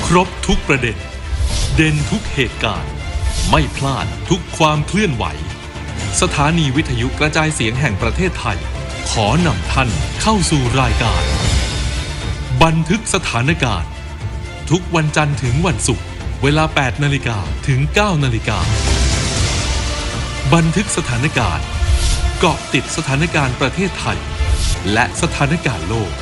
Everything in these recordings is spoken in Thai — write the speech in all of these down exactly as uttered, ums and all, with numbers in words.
ครบทุกประเด็นเด่นทุกเหตุการณ์ไม่พลาดทุกความเคลื่อนไหวสถานีวิทยุกระจายเสียงแห่งประเทศไทยขอนำท่านเข้าสู่รายการบันทึกสถานการณ์ทุกวันจันทร์ถึงวันศุกร์เวลา แปดนาฬิกา ถึง เก้านาฬิกาบันทึกสถานการณ์เกาะติดสถานการณ์ประเทศไทยและสถานการณ์โลก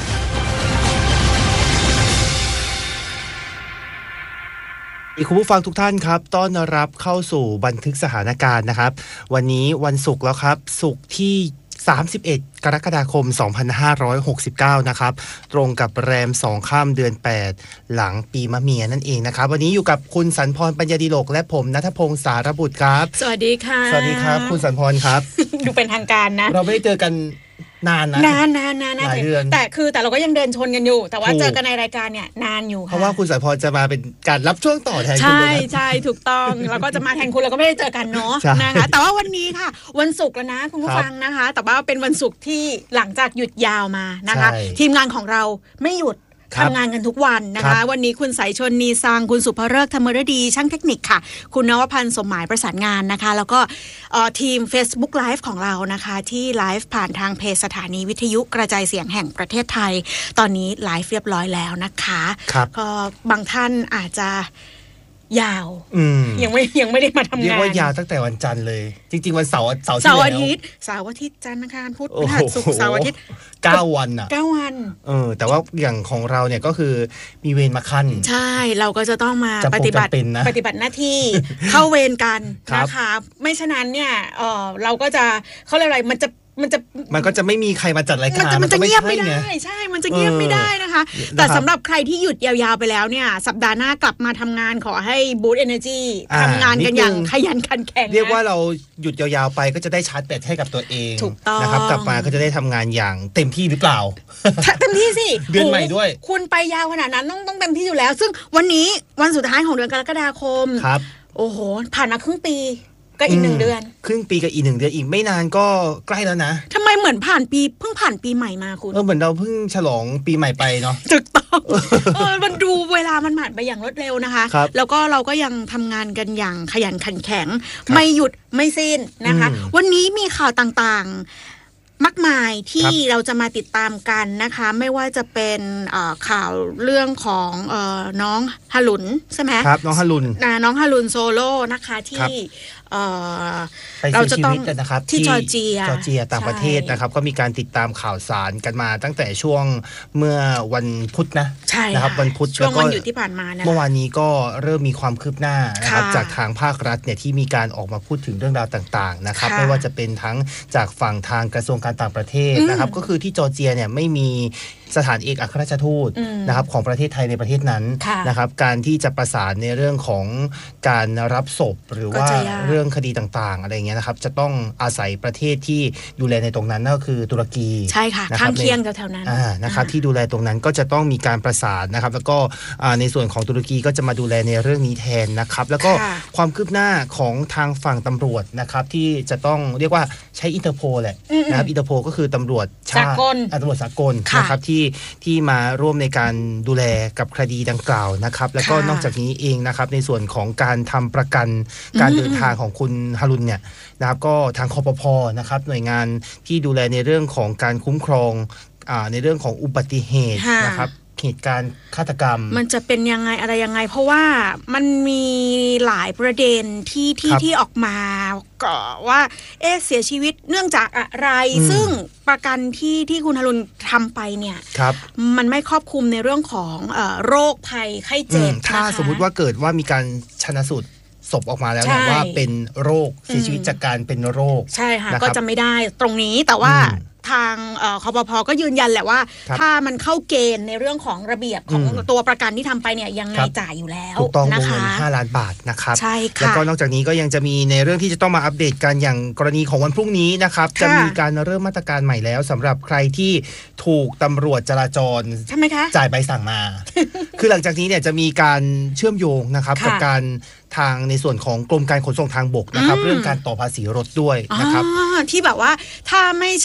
คุณผู้ฟังทุกท่านครับต้อนรับเข้าสู่บันทึกสถานการณ์นะครับวันนี้วันศุกร์แล้วครับศุกร์ที่สามสิบเอ็ดกรกฎาคมสองพันห้าร้อยหกสิบเก้านะครับตรงกับแรมสองค่ำเดือนแปดหลังปีมะเมียนั่นเองนะครับวันนี้อยู่กับคุณสันพรปัญญาดิโลกและผมณัฐพงศ์สารบุตรครับสวัสดีค่ะสวัสดีครับคุณสันพรครับดูเป็นทางการนะเราไม่ได้เจอกันนานนะนานนานนานหลายเดือนแต่คือแต่เราก็ยังเดินชนกันอยู่แต่ว่าเจอกันในรายการเนี่ยนานอยู่ค่ะเพราะว่าคุณสันพรจะมาเป็นการรับช่วงต่อแทนคุณใช่ใช่ถูกต้องแล้วก็จะมาแทนคุณเราก็ไม่ได้เจอกันเนาะนะคะแต่ว่าวันนี้ค่ะวันศุกร์แล้วนะคุณผู้ฟังนะคะแต่ว่าเป็นวันศุกร์ที่หลังจากหยุดยาวมานะคะทีมงานของเราไม่หยุดทำงานกันทุกวันนะคะวันนี้คุณสายชนนีซังคุณสุภฤกษ์ธรรมฤดีช่างเทคนิคค่ะคุณนวพันธ์สมหมายประสานงานนะคะแล้วก็ทีม Facebook Live ของเรานะคะที่ไลฟ์ผ่านทางเพจสถานีวิทยุกระจายเสียงแห่งประเทศไทยตอนนี้ไลฟ์เรียบร้อยแล้วนะคะก็บางท่านอาจจะยาวยังไม่ยังไม่ได้มาทำงานเรียกว่ายาวตั้งแต่วันจันทร์เลยจริงๆวันเสาร์เสาร์ที่แล้วเสาร์อาทิตย์เสาร์อาทิตย์จันทร์อังคารพุธพฤหัสศุกร์เสาร์อาทิตย์เก้าวันอ่ะเก้าวันเออแต่ว่าอย่างของเราเนี่ยก็คือมีเวรมาคั่นใช่เราก็จะต้องมาปฏิบัติปฏิบัติหน้าที่เข้าเวรกันนะคะไม่ฉะนั้นเนี่ยเออเราก็จะเขาเรียกอะไรมันจะมันจะมันก็จะไม่มีใครมาจัดรายการมันจะเงียบไม่ได้ใช่มันจะเงียบไม่ได้นะคะแต่สำหรับใครที่หยุดยาวๆไปแล้วเนี่ยสัปดาห์หน้ากลับมาทำงานขอให้บูสต์เอเนอร์จีทำงานกันอย่างขยันขันแข็งเรียกว่าเราหยุดยาวๆไปก็จะได้ชาร์จแบตให้กับตัวเองนะครับกลับมาก็จะได้ทำงานอย่างเต็มที่หรือเปล่าเต็มที่สิเดือนใหม่ด้วยคุณไปยาวขนาดนั้นต้องต้องเต็มที่อยู่แล้วซึ่งวันนี้วันสุดท้ายของเดือนกรกฎาคมครับโอ้โหผ่านมาครึ่งปีก็อีกหนึ่งเดือนครึ่งปีกับอีกหนึ่งเดือนอีกไม่นานก็ใกล้แล้วนะทำไมเหมือนผ่านปีเพิ่งผ่านปีใหม่มาคุณเออเหมือนเราเพิ่งฉลองปีใหม่ไปเนาะถูกต้องเออมันดูเวลามันผ่านไปอย่างรวดเร็วนะคะแล้วก็เราก็ยังทำงานกันอย่างขยันขันแข็งไม่หยุดไม่สิ้นนะคะวันนี้มีข่าวต่างๆมากมายที่เราจะมาติดตามกันนะคะไม่ว่าจะเป็นข่าวเรื่องของน้องฮารุนใช่ไหมครับน้องฮารุนน้องฮารุนโซโล่นะคะที่เราจะต้องนะครับที่จอร์เจียจอร์เจียต่างประเทศนะครับก็มีการติดตามข่าวสารกันมาตั้งแต่ช่วงเมื่อวันพุธนะนะครับวันพุธช่วงวันหยุดที่ผ่านมานะเมื่อวานนี้ก็เริ่มมีความคืบหน้านะครับจากทางภาครัฐเนี่ยที่มีการออกมาพูดถึงเรื่องราวต่างๆนะครับไม่ว่าจะเป็นทั้งจากฝั่งทางกระทรวงการต่างประเทศนะครับก็คือที่จอร์เจียเนี่ยไม่มีสถานเอกอัครราชทูตนะครับของประเทศไทยในประเทศนั้นนะครับการที่จะประสานในเรื่องของการรับศพหรือว่าเรื่องคดีต่างๆอะไรเงี้ยนะครับจะต้องอาศัยประเทศที่ดูแลในตรงนั้นนั่นก็คือตุรกีใช่ค่ะข้างเคียงแถวๆนั้นนะครับที่ดูแลตรงนั้นก็จะต้องมีการประสานนะครับแล้วก็ในส่วนของตุรกีก็จะมาดูแลในเรื่องนี้แทนนะครับแล้วก็ความคืบหน้าของทางฝั่งตำรวจนะครับที่จะต้องเรียกว่าใช้อินเตอร์โพลแหละนะครับอินเตอร์โพลก็คือตำรวจชาติตำรวจสากลนะครับที่ที่มาร่วมในการดูแลกับคดีดังกล่าวนะครับแล้วก็นอกจากนี้เองนะครับในส่วนของการทำประกันการเดินทางของคุณฮารุนเนี่ยนะครับก็ทางคปภ.นะครับหน่วยงานที่ดูแลในเรื่องของการคุ้มครองอ่าในเรื่องของอุบัติเหตุนะครับเหตุการณ์ฆาตกรรมมันจะเป็นยังไงอะไรยังไงเพราะว่ามันมีหลายประเด็นที่ที่ที่ออกมาก็ว่าเอ๊ะเสียชีวิตเนื่องจากอะไรซึ่งประกันที่ที่คุณฮารุนทำไปเนี่ยมันไม่ครอบคลุมในเรื่องของเอ่อโรคภัยไข้เจ็บถ้าสมมุติว่าเกิดว่ามีการชันสูตรศพออกมาแล้วว่าเป็นโรคเสียชีวิตจากการเป็นโรคใช่ค่ะก็จะไม่ได้ตรงนี้แต่ว่าทางคปภ.ก็ยืนยันแหละว่าถ้ามันเข้าเกณฑ์ในเรื่องของระเบียบของตัวประกันที่ทำไปเนี่ยยังไงจ่ายอยู่แล้วถูกต้องวงเงินห้าล้านบาทนะครับใช่ค่ะแล้วก็นอกจากนี้ก็ยังจะมีในเรื่องที่จะต้องมาอัปเดตกันอย่างกรณีของวันพรุ่งนี้นะครับจะมีการเริ่มมาตรการใหม่แล้วสำหรับใครที่ถูกตำรวจจราจรใช่ไหมคะจ่ายใบสั่งมา คือหลังจากนี้เนี่ยจะมีการเชื่อมโยงนะครับกับการทางในส่วนของกรมการขนส่งทางบกนะครับเรื่องการต่อภาษีรถด้วยนะครับที่แบบว่าถ้าไม่ชำระ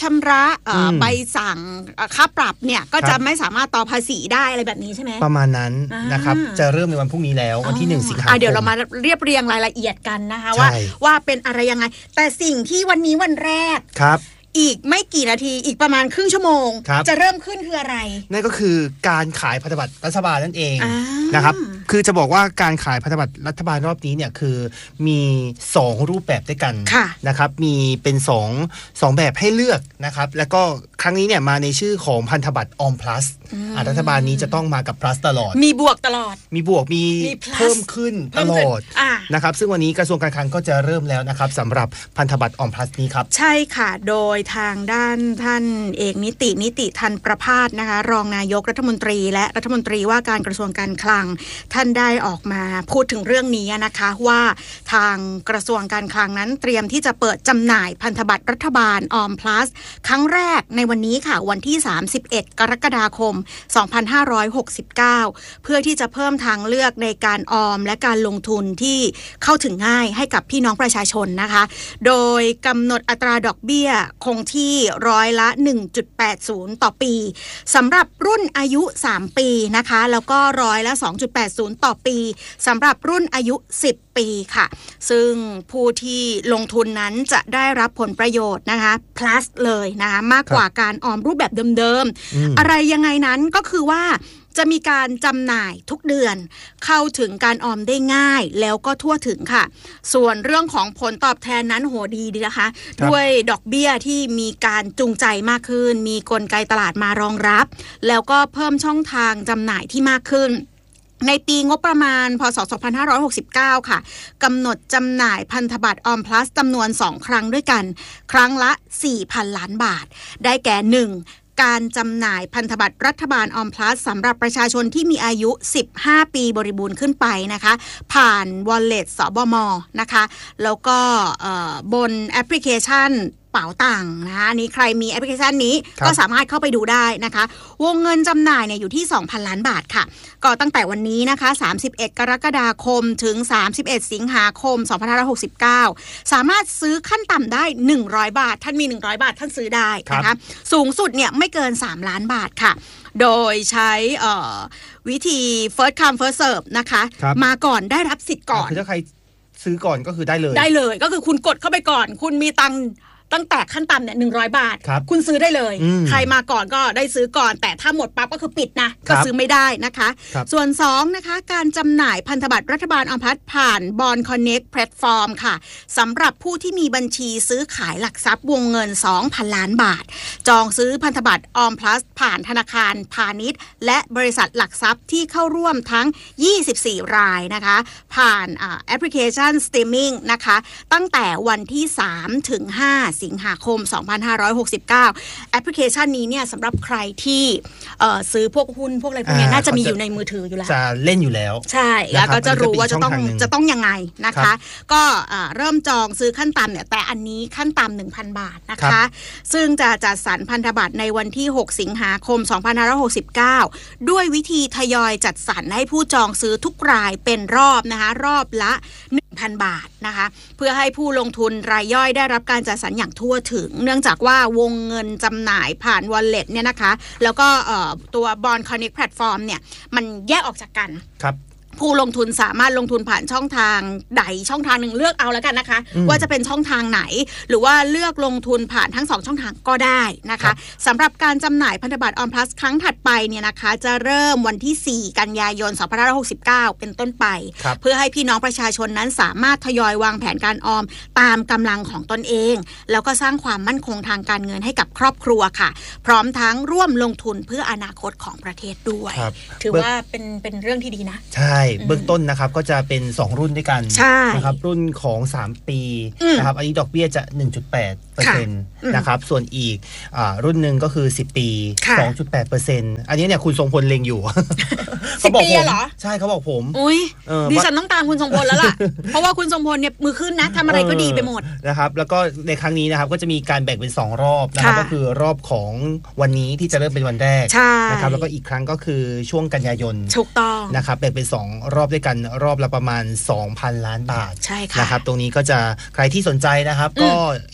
ใบสั่งค่าปรับเนี่ยก็จะไม่สามารถต่อภาษีได้อะไรแบบนี้ใช่ไหมประมาณนั้นนะครับจะเริ่มในวันพรุ่งนี้แล้ววันที่หนึ่งสิงหาคมเดี๋ยวเรามาเรียบเรียงรายละเอียดกันนะคะว่าว่าเป็นอะไรยังไงแต่สิ่งที่วันนี้วันแรกครับอีกไม่กี่นาทีอีกประมาณครึ่งชั่วโมงจะเริ่มขึ้นคืออะไรนั่นก็คือการขายพันธบัตรรัฐบาลนั่นเองนะครับคือจะบอกว่าการขายพันธบัตรรัฐบาลรอบนี้เนี่ยคือมีสองรูปแบบด้วยกันนะครับมีเป็นสอง สองแบบให้เลือกนะครับแล้วก็ครั้งนี้เนี่ยมาในชื่อของพันธบัตรออม plus รัฐบาลนี้จะต้องมากับ plus ตลอดมีบวกตลอดมีบวกมีเพิ่มขึ้นตลอดนะครับซึ่งวันนี้กระทรวงการคลังก็จะเริ่มแล้วนะครับสำหรับพันธบัตรออม plus นี้ครับใช่ค่ะโดยทางด้านท่านเอกนิตินิติทันประภาสนะคะรองนายกรัฐมนตรีและรัฐมนตรีว่าการกระทรวงการคลังท่านได้ออกมาพูดถึงเรื่องนี้นะคะว่าทางกระทรวงการคลังนั้นเตรียมที่จะเปิดจำหน่ายพันธบัตรรัฐบาลออม plus ครั้งแรกในวันนี้ค่ะวันที่สามสิบเอ็ดกรกฎาคมสองพันห้าร้อยหกสิบเก้าเพื่อที่จะเพิ่มทางเลือกในการออมและการลงทุนที่เข้าถึงง่ายให้กับพี่น้องประชาชนนะคะโดยกำหนดอัตราดอกเบี้ยคงที่ร้อยละ หนึ่งจุดแปดศูนย์ ต่อปีสำหรับรุ่นอายุสามปีนะคะแล้วก็ร้อยละ สองจุดแปดศูนย์ ต่อปีสำหรับรุ่นอายุสิบปีค่ะซึ่งผู้ที่ลงทุนนั้นจะได้รับผลประโยชน์นะคะ plus เลยนะคะมากกว่าการออมรูปแบบเดิมๆอะไรยังไงนั้นก็คือว่าจะมีการจำหน่ายทุกเดือนเข้าถึงการออมได้ง่ายแล้วก็ทั่วถึงค่ะส่วนเรื่องของผลตอบแทนนั้นโหดีดีนะคะด้วยดอกเบี้ยที่มีการจูงใจมากขึ้นมีกลไกตลาดมารองรับแล้วก็เพิ่มช่องทางจำหน่ายที่มากขึ้นในปีงบประมาณพ.ศ. สองพันห้าร้อยหกสิบเก้าค่ะกำหนดจำหน่ายพันธบัตรออม plus จำนวนสองครั้งด้วยกันครั้งละ สี่พัน ล้านบาทได้แก่หนึ่งการจำหน่ายพันธบัตรรัฐบาลออม plus สำหรับประชาชนที่มีอายุสิบห้าปีบริบูรณ์ขึ้นไปนะคะผ่าน wallet สบม.นะคะแล้วก็บนแอปพลิเคชันเป๋าตังค์นะคะอันนี้ใครมีแอปพลิเคชันนี้ก็สามารถเข้าไปดูได้นะคะวงเงินจำหน่ายเนี่ยอยู่ที่ สองพัน ล้านบาทค่ะก็ตั้งแต่วันนี้นะคะสามสิบเอ็ดกรกฎาคมถึงสามสิบเอ็ดสิงหาคมสองพันห้าร้อยหกสิบเก้าสามารถซื้อขั้นต่ำได้หนึ่งร้อยบาทท่านมีหนึ่งร้อยบาทท่านซื้อได้นะคะสูงสุดเนี่ยไม่เกินสามล้านบาทค่ะโดยใช้วิธี first come first serve นะคะมาก่อนได้รับสิทธิ์ก่อนคือถ้าใครซื้อก่อนก็คือได้เลยได้เลยก็คือคุณกดเข้าไปก่อนคุณมีตังค์ตั้งแต่ขั้นต่ำเนี่ยหนึ่งร้อยบาท ค, คุณซื้อได้เลยใครมาก่อนก็ได้ซื้อก่อนแต่ถ้าหมดปั๊บก็คือปิดนะก็ซื้อไม่ได้นะคะส่วนสองนะคะการจำหน่ายพันธบัตรรัฐบาลออม plus ผ่าน Bond Connect Platform ค่ะสำหรับผู้ที่มีบัญชีซื้อขายหลักทรัพย์วงเงิน สองพัน ล้านบาทจองซื้อพันธบัตรออม plus ผ่านธนาคารพาณิชย์และบริษัทหลักทรัพย์ที่เข้าร่วมทั้งยี่สิบสี่รายนะคะผ่านแอปพลิเคชัน Streaming นะคะตั้งแต่วันที่สามถึงห้าสิงหาคมสองพันห้าร้อยหกสิบเก้าแอปพลิเคชันนี้เนี่ยสำหรับใครที่ซื้อพวกหุ้นพวกอะไรพวกนี้น่าจะมีอยู่ในมือถืออยู่แล้วจะเล่นอยู่แล้วใช่แล้วก็จะรู้ว่าจะต้องจะต้องยังไงนะคะก็เริ่มจองซื้อขั้นต่ำเนี่ยแต่อันนี้ขั้นต่ำ หนึ่งพัน บาทนะคะซึ่งจะจัดสรรพันธบัตรในวันที่หกสิงหาคมสองพันห้าร้อยหกสิบเก้าด้วยวิธีทยอยจัดสรรให้ผู้จองซื้อทุกรายเป็นรอบนะคะรอบละ หนึ่งพัน บาทนะคะเพื่อให้ผู้ลงทุนรายย่อยได้รับการจัดสรรอย่างทั่วถึงเนื่องจากว่าวงเงินจำหน่ายผ่าน wallet เนี่ยนะคะแล้วก็ตัว Bond Connect Platform เนี่ยมันแยกออกจากกันครับผู้ลงทุนสามารถลงทุนผ่านช่องทางใดช่องทางหนึ่งเลือกเอาแล้วกันนะคะว่าจะเป็นช่องทางไหนหรือว่าเลือกลงทุนผ่านทั้งสองช่องทางก็ได้นะคะสำหรับการจำหน่ายพันธบัตรออม plus ครั้งถัดไปเนี่ยนะคะจะเริ่มวันที่สี่กันยายนสองพันห้าร้อยหกสิบเก้าเป็นต้นไปเพื่อให้พี่น้องประชาชนนั้นสามารถทยอยวางแผนการออมตามกำลังของตนเองแล้วก็สร้างความมั่นคงทางการเงินให้กับครอบครัวค่ะพร้อมทั้งร่วมลงทุนเพื่ออนาคตของประเทศด้วยถือว่าเป็นเป็นเรื่องที่ดีนะใช่เบื้องต้นนะครับก็จะเป็นสองรุ่นด้วยกันนะครับรุ่นของสามปีนะครับอันนี้ดอกเบี้ยจะ หนึ่งจุดแปดเปอร์เซ็นต์ นะครับส่วนอีกอ่ารุ่นนึงก็คือสิบปี สองจุดแปดเปอร์เซ็นต์ อันนี้เนี่ยคุณทรงพลเล็งอยู่เขาบอกผมใช่เขาบอกผมอุ้ยดิฉันต้องตามคุณทรงพลแล้วล่ะเพราะว่าคุณทรงพลเนี่ยมือขึ้นนะทำอะไรก็ดีไปหมดนะครับแล้วก็ในครั้งนี้นะครับก็จะมีการแบ่งเป็นสองรอบนะครับก็คือรอบของวันนี้ที่จะเริ่มเป็นวันแรกนะครับแล้วก็อีกครั้งก็คือช่วงกันยายนถูกต้องนะครับแบ่งเป็นสองรอบด้วยกันรอบละประมาณ สองพัน ล้านบาทใช่ค่ะนะครับตรงนี้ก็จะใครที่สนใจนะครับก็อย่าลืมไป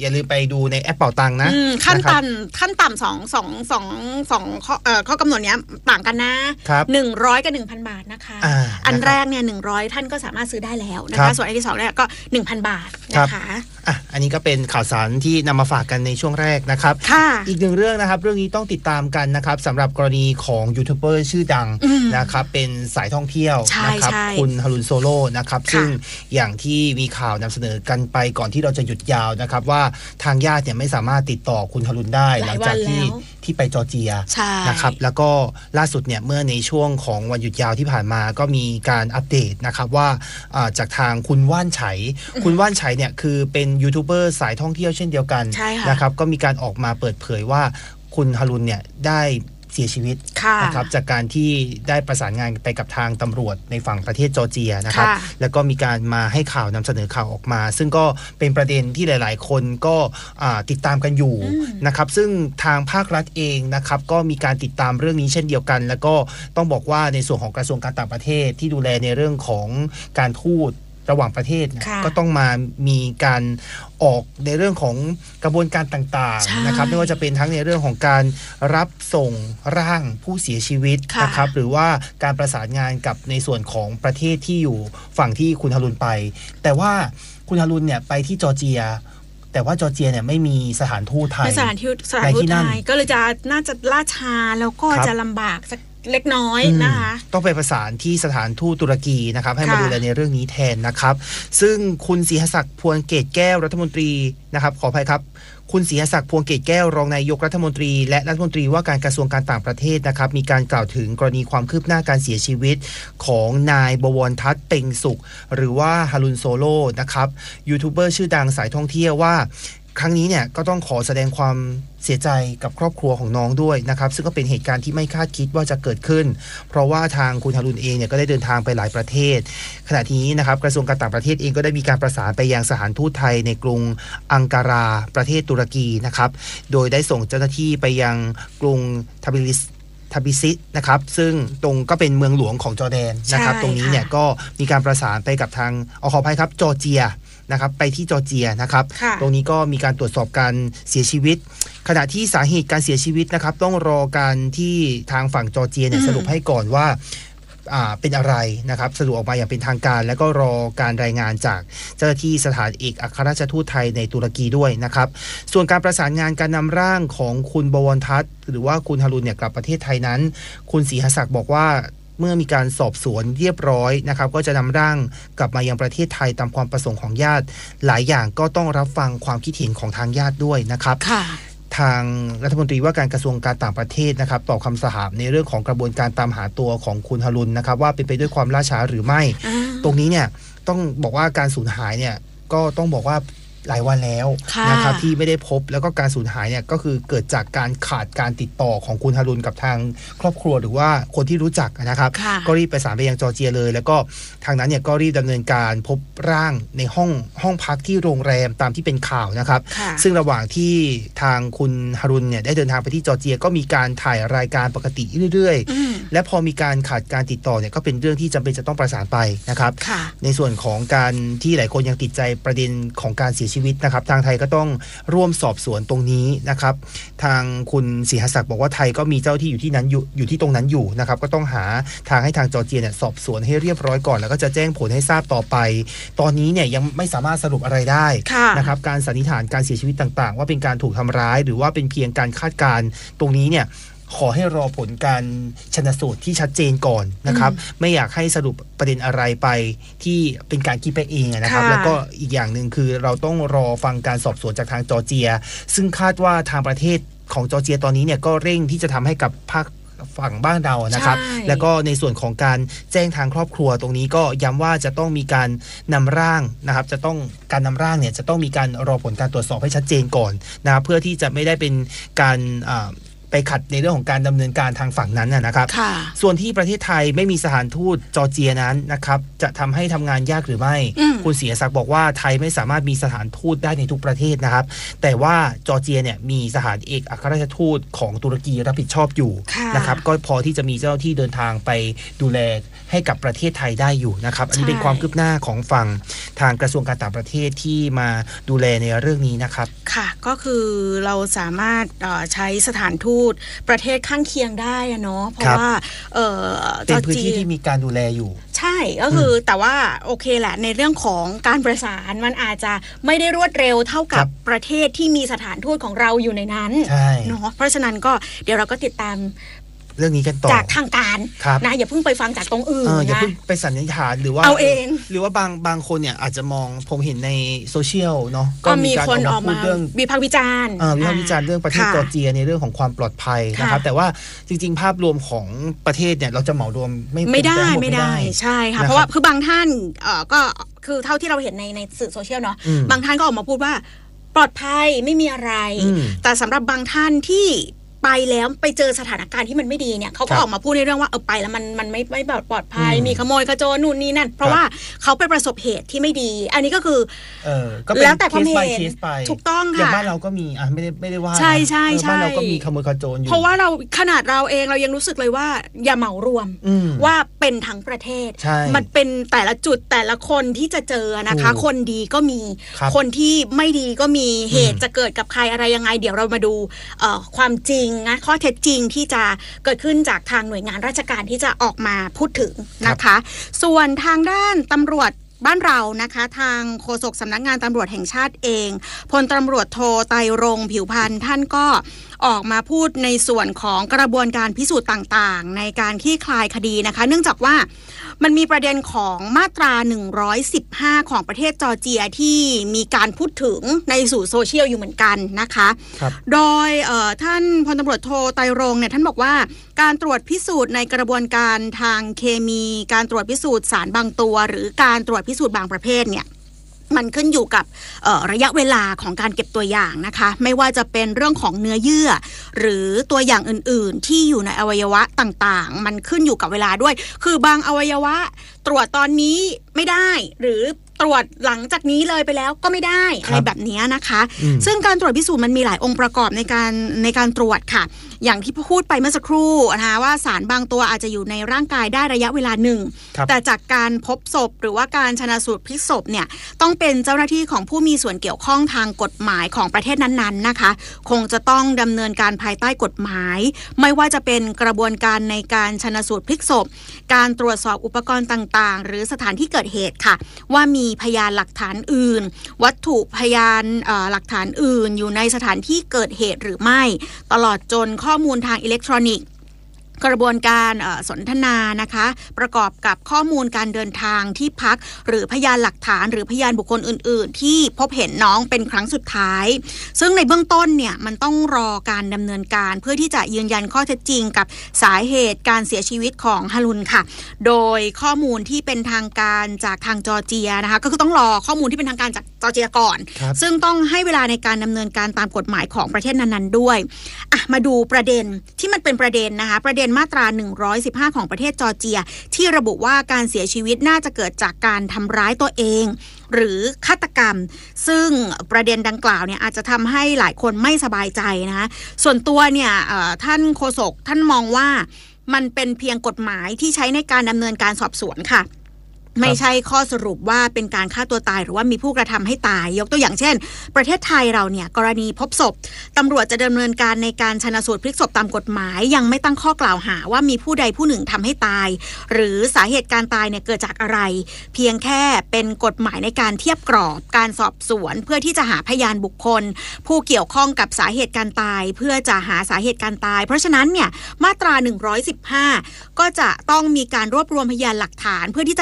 ดูในแอปเป่าตังนะขั้นต่ำขั้นต่ำสองสองสองสองข้อเอ่อข้อกำหนดเนี้ยต่างกันนะหนึ่งร้อยกับหนึ่งพันบาทนะคะอันแรกเนี่ยหนึ่งร้อยท่านก็สามารถซื้อได้แล้วนะคะส่วนอันที่สองเนี่ยก็หนึ่งพันบาทนะคะอ่ะอันนี้ก็เป็นข่าวสารที่นำมาฝากกันในช่วงแรกนะครับอีกหนึ่งเรื่องนะครับเรื่องนี้ต้องติดตามกันนะครับสำหรับกรณีของยูทูบเบอร์ชื่อดังนะครับเป็นสายท่องเที่ยวนะครับคุณฮารุนโซโล่นะครับซึ่งอย่างที่มีข่าวนำเสนอกันไปก่อนที่เราจะหยุดยาวนะครับว่าทางญาติเนี่ยไม่สามารถติดต่อคุณฮารุนได้หลังจากที่ที่ไปจอร์เจียนะครับแล้วก็ล่าสุดเนี่ยเมื่อในช่วงของวันหยุดยาวที่ผ่านมาก็มีการอัปเดตนะครับว่าจากทางคุณว่านไฉคุณว่านไฉเนี่ยคือเป็นยูทูบเบอร์สายท่องเที่ยวเช่นเดียวกันนะครับก็มีการออกมาเปิดเผยว่าคุณฮารุนเนี่ยได้เสียชีวิตนะครับจากการที่ได้ประสานงานไปกับทางตำรวจในฝั่งประเทศจอร์เจียนะครับแล้วก็มีการมาให้ข่าวนำเสนอข่าวออกมาซึ่งก็เป็นประเด็นที่หลายๆคนก็ติดตามกันอยู่นะครับซึ่งทางภาครัฐเองนะครับก็มีการติดตามเรื่องนี้เช่นเดียวกันแล้วก็ต้องบอกว่าในส่วนของกระทรวงการต่างประเทศที่ดูแลในเรื่องของการทูตระหว่างประเทศก็ต้องมามีการออกในเรื่องของกระบวนการต่างๆนะครับไม่ว่าจะเป็นทั้งในเรื่องของการรับส่งร่างผู้เสียชีวิตนะครับหรือว่าการประสานงานกับในส่วนของประเทศที่อยู่ฝั่งที่คุณฮารุนไปแต่ว่าคุณฮารุนเนี่ยไปที่จอร์เจียแต่ว่าจอร์เจียเนี่ยไม่มีสถานทูตไทยไม่สถานทูตสถานทูตไทยก็เลยจะน่าจะล่าช้าแล้วก็จะลำบากสักเล็กน้อยนะคะต้องไปประสานที่สถานทูตตุรกีนะครับให้มาดูแลในเรื่องนี้แทนนะครับซึ่งคุณศรีหศักดิ์พวงเกตแก้วรัฐมนตรีนะครับขออภัยครับคุณศรีหศักดิ์พวงเกตแก้วรองนายกรัฐมนตรีและรัฐมนตรีว่าการกระทรวงการต่างประเทศนะครับมีการกล่าวถึงกรณีความคืบหน้าการเสียชีวิตของนายบวรทัศน์เต็งสุขหรือว่าฮารุนโซโล่นะครับยูทูบเบอร์ชื่อดังสายท่องเที่ยวว่าครั้งนี้เนี่ยก็ต้องขอแสดงความเสียใจกับครอบครัวของน้องด้วยนะครับซึ่งก็เป็นเหตุการณ์ที่ไม่คาดคิดว่าจะเกิดขึ้นเพราะว่าทางคุณฮารุนเองเนี่ยก็ได้เดินทางไปหลายประเทศขณะนี้นะครับกระทรวงการต่างประเทศเองก็ได้มีการประสานไปยังสถานทูตไทยในกรุงอังการาประเทศตุรกีนะครับโดยได้ส่งเจ้าหน้าที่ไปยังกรุงทับิลิสทับิซินะครับซึ่งตรงก็เป็นเมืองหลวงของจอร์แดนนะครับตรงนี้เนี่ยก็มีการประสานไปกับทางขออภัยครับจอร์เจียนะครับไปที่จอร์เจียนะครับตรงนี้ก็มีการตรวจสอบการเสียชีวิตขณะที่สาเหตุการเสียชีวิตนะครับต้องรอการที่ทางฝั่งจอร์เจียเนี่ยสรุปให้ก่อนว่าอ่าเป็นอะไรนะครับสรุปออกมาอย่างเป็นทางการแล้วก็รอการรายงานจากเจ้าหน้าที่สถานเอกอัครราชทูตไทยในตุรกีด้วยนะครับส่วนการประสานงานการนำร่างของคุณบวรทัศน์หรือว่าคุณฮารุนเนี่ยกลับประเทศไทยนั้นคุณศรีหศักดิ์บอกว่าเมื่อมีการสอบสวนเรียบร้อยนะครับก็จะนำร่างกลับมายังประเทศไทยตามความประสงค์ของญาติหลายอย่างก็ต้องรับฟังความคิดเห็นของทางญาติด้วยนะครับทางรัฐมนตรีว่าการกระทรวงการต่างประเทศนะครับตอบคำถามในเรื่องของกระบวนการตามหาตัวของคุณฮารุนนะครับว่าเป็นไปด้วยความล่าช้าหรือไม่ตรงนี้เนี่ยต้องบอกว่าการสูญหายเนี่ยก็ต้องบอกว่าหลายวันแล้วนะครับที่ไม่ได้พบแล้วก็การสูญหายเนี่ยก็คือเกิดจากการขาดการติดต่อของคุณฮารุนกับทางครอบครัวหรือว่าคนที่รู้จักนะครับก็รีบประสานไปยังจอร์เจียเลยแล้วก็ทางนั้นเนี่ยก็รีบดำเนินการพบร่างในห้องห้องพักที่โรงแรมตามที่เป็นข่าวนะครับซึ่งระหว่างที่ทางคุณฮารุนเนี่ยได้เดินทางไปที่จอร์เจียก็มีการถ่ายรายการปกติเรื่อยๆและพอมีการขาดการติดต่อเนี่ยก็เป็นเรื่องที่จำเป็นจะต้องประสานไปนะครับในส่วนของการที่หลายคนยังติดใจประเด็นของการเสียชีวิตนะครับทางไทยก็ต้องร่วมสอบสวนตรงนี้นะครับทางคุณศรีหศักดิ์บอกว่าไทยก็มีเจ้าที่อยู่ที่นั้นอยู่อยู่ที่ตรงนั้นอยู่นะครับก็ต้องหาทางให้ทางจอร์เจียเนี่ยสอบสวนให้เรียบร้อยก่อนแล้วก็จะแจ้งผลให้ทราบต่อไปตอนนี้เนี่ยยังไม่สามารถสรุปอะไรได้นะครับการสันนิษฐานการเสียชีวิตต่างๆว่าเป็นการถูกทำร้ายหรือว่าเป็นเพียงการคาดการณ์ตรงนี้เนี่ยขอให้รอผลการชันสูตรที่ชัดเจนก่อนนะครับไม่อยากให้สรุปประเด็นอะไรไปที่เป็นการคิดไปเองนะครับแล้วก็อีกอย่างหนึ่งคือเราต้องรอฟังการสอบสวนจากทางจอร์เจียซึ่งคาดว่าทางประเทศของจอร์เจียตอนนี้เนี่ยก็เร่งที่จะทำให้กับภาคฝั่งบ้านเรานะครับแล้วก็ในส่วนของการแจ้งทางครอบครัวตรงนี้ก็ย้ำว่าจะต้องมีการนำร่างนะครับจะต้องการนำร่างเนี่ยจะต้องมีการรอผลการตรวจสอบให้ชัดเจนก่อนนะครับเพื่อที่จะไม่ได้เป็นการไปขัดในเรื่องของการดำเนินการทางฝั่งนั้นนะครับส่วนที่ประเทศไทยไม่มีสถานทูตจอร์เจียนั้นนะครับจะทำให้ทำงานยากหรือไม่คุณเสียศักดิ์บอกว่าไทยไม่สามารถมีสถานทูตได้ในทุกประเทศนะครับแต่ว่าจอร์เจียเนี่ยมีสถานเอกอัครราชทูตของตุรกีรับผิดชอบอยู่นะครับก็พอที่จะมีเจ้าหน้าที่เดินทางไปดูแลให้กับประเทศไทยได้อยู่นะครับอันนี้เป็นความคืบหน้าของฝั่งทางกระทรวงการต่างประเทศที่มาดูแลในเรื่องนี้นะครับค่ะก็คือเราสามารถใช้สถานทูตประเทศข้างเคียงได้เนาะเพราะว่าเป็นพื้นที่ที่มีการดูแลอยู่ใช่ก็คือแต่ว่าโอเคแหละในเรื่องของการประสานมันอาจจะไม่ได้รวดเร็วเท่ากับประเทศที่มีสถานทูตของเราอยู่ในนั้นเนาะเพราะฉะนั้นก็เดี๋ยวเราก็ติดตามเรื่องนี้กันต่อจากทางการนะอย่าเพิ่งไปฟังจากตรงอื่นนะอย่าเพิ่งไปสันนิษฐานหรือว่าเอาเองหรือว่าบางบางคนเนี่ยอาจจะมองผมเห็นในโซเชียลเนาะก็มีคนออกมาวิพากษ์วิจารณ์วิพากษ์วิจารณ์เรื่องประเทศจอร์เจียในเรื่องของความปลอดภัยนะครับแต่ว่าจริงๆภาพรวมของประเทศเนี่ยเราจะเหมารวมไม่ไม่ได้ไม่ได้ใช่ค่ะเพราะว่าคือบางท่านก็คือเท่าที่เราเห็นในในสื่อโซเชียลเนาะบางท่านก็ออกมาพูดว่าปลอดภัยไม่มีอะไรแต่สำหรับบางท่านที่ไปแล้วไปเจอสถานการณ์ที่มันไม่ดีเนี่ยเขาก็ออกมาพูดในเรื่องว่าเออไปแล้วมันมันไม่ไม่แบบปลอดภัยมีขโมยขโจรนู่นนี่นั่นเพราะว่าเขาไปประสบเหตุที่ไม่ดีอันนี้ก็คือเออแล้วแต่ความเห็นถูกต้องค่ะอย่างบ้านเราก็มีอ่ะไม่ได้ไม่ได้ว่าใช่ใช่ใช่บ้านเราก็มีขโมยขโจรอยู่เพราะว่าเราขนาดเราเองเรายังรู้สึกเลยว่าอย่าเหมารวมว่าเป็นทั้งประเทศมันเป็นแต่ละจุดแต่ละคนที่จะเจอนะคะคนดีก็มีคนที่ไม่ดีก็มีเหตุจะเกิดกับใครอะไรยังไงเดี๋ยวเรามาดูความจริงนะข้อเท็จจริงที่จะเกิดขึ้นจากทางหน่วยงานราชการที่จะออกมาพูดถึงนะคะส่วนทางด้านตำรวจบ้านเรานะคะทางโฆษกสำนักงานตำรวจแห่งชาติเองพลตำรวจโทไตรรงค์ผิวพรรณท่านก็ออกมาพูดในส่วนของกระบวนการพิสูจน์ต่างๆในการคลี่คลายคดีนะคะเนื่องจากว่ามันมีประเด็นของมาตราหนึ่งร้อยสิบห้าของประเทศจอร์เจียที่มีการพูดถึงในสื่อโซเชียลอยู่เหมือนกันนะคะโดยท่านพลตำรวจโทไตรรงค์เนี่ยท่านบอกว่าการตรวจพิสูจน์ในกระบวนการทางเคมีการตรวจพิสูจน์สารบางตัวหรือการตรวจพิสูจน์บางประเภทเนี่ยมันขึ้นอยู่กับระยะเวลาของการเก็บตัวอย่างนะคะไม่ว่าจะเป็นเรื่องของเนื้อเยื่อหรือตัวอย่างอื่นๆที่อยู่ในอวัยวะต่างๆมันขึ้นอยู่กับเวลาด้วยคือบางอวัยวะตรวจตอนนี้ไม่ได้หรือตรวจหลังจากนี้เลยไปแล้วก็ไม่ได้อะไรแบบนี้นะคะซึ่งการตรวจพิสูจน์มันมีหลายองค์ประกอบในการในการตรวจค่ะอย่างที่พูดไปเมื่อสักครู่นะคะว่าสารบางตัวอาจจะอยู่ในร่างกายได้ระยะเวลาหนึ่งแต่จากการพบศพหรือว่าการชันสูตรพลิกศพเนี่ยต้องเป็นเจ้าหน้าที่ของผู้มีส่วนเกี่ยวข้องทางกฎหมายของประเทศนั้นๆนะคะคงจะต้องดำเนินการภายใต้กฎหมายไม่ว่าจะเป็นกระบวนการในการชันสูตรพลิกศพการตรวจสอบอุปกรณ์ต่างๆหรือสถานที่เกิดเหตุค่ะว่ามีพยานหลักฐานอื่นวัตถุพยานหลักฐานอื่นอยู่ในสถานที่เกิดเหตุหรือไม่ตลอดจนข้อมูลทางอิเล็กทรอนิกส์กระบวนการสนทนานะคะประกอบกับข้อมูลการเดินทางที่พักหรือพยานหลักฐานหรือพยานบุคคลอื่นๆที่พบเห็นน้องเป็นครั้งสุดท้ายซึ่งในเบื้องต้นเนี่ยมันต้องรอการดำเนินการเพื่อที่จะยืนยันข้อเท็จจริงกับสาเหตุการเสียชีวิตของฮารุนค่ะโดยข้อมูลที่เป็นทางการจากทางจอร์เจียนะคะก็คือต้องรอข้อมูลที่เป็นทางการจากจอร์เจียก่อนซึ่งต้องให้เวลาในการดำเนินการตามกฎหมายของประเทศนั้นๆด้วยอ่ะมาดูประเด็นที่มันเป็นประเด็นนะคะประเด็นมาตราหนึ่งร้อยสิบห้าของประเทศจอร์เจียที่ระบุว่าการเสียชีวิตน่าจะเกิดจากการทำร้ายตัวเองหรือฆาตกรรมซึ่งประเด็นดังกล่าวเนี่ยอาจจะทำให้หลายคนไม่สบายใจนะคะส่วนตัวเนี่ยท่านโฆษกท่านมองว่ามันเป็นเพียงกฎหมายที่ใช้ในการดำเนินการสอบสวนค่ะไม่ใช่ข้อสรุปว่าเป็นการฆ่าตัวตายหรือว่ามีผู้กระทำให้ตายยกตัวอย่างเช่นประเทศไทยเราเนี่ยกรณีพบศพตำรวจจะดำเนินการในการชันสูตรพลิกศพตามกฎหมายยังไม่ตั้งข้อกล่าวหาว่ามีผู้ใดผู้หนึ่งทำให้ตายหรือสาเหตุการตายเนี่ยเกิดจากอะไรเพียงแค่เป็นกฎหมายในการเทียบกรอบการสอบสวนเพื่อที่จะหาพยานบุคคลผู้เกี่ยวข้องกับสาเหตุการตายเพื่อจะหาสาเหตุการตายเพราะฉะนั้นเนี่ยมาตราหนึ่งร้อยสิบห้าก็จะต้องมีการรวบรวมพยานหลักฐานเพื่อที่จะเปิดโอกาส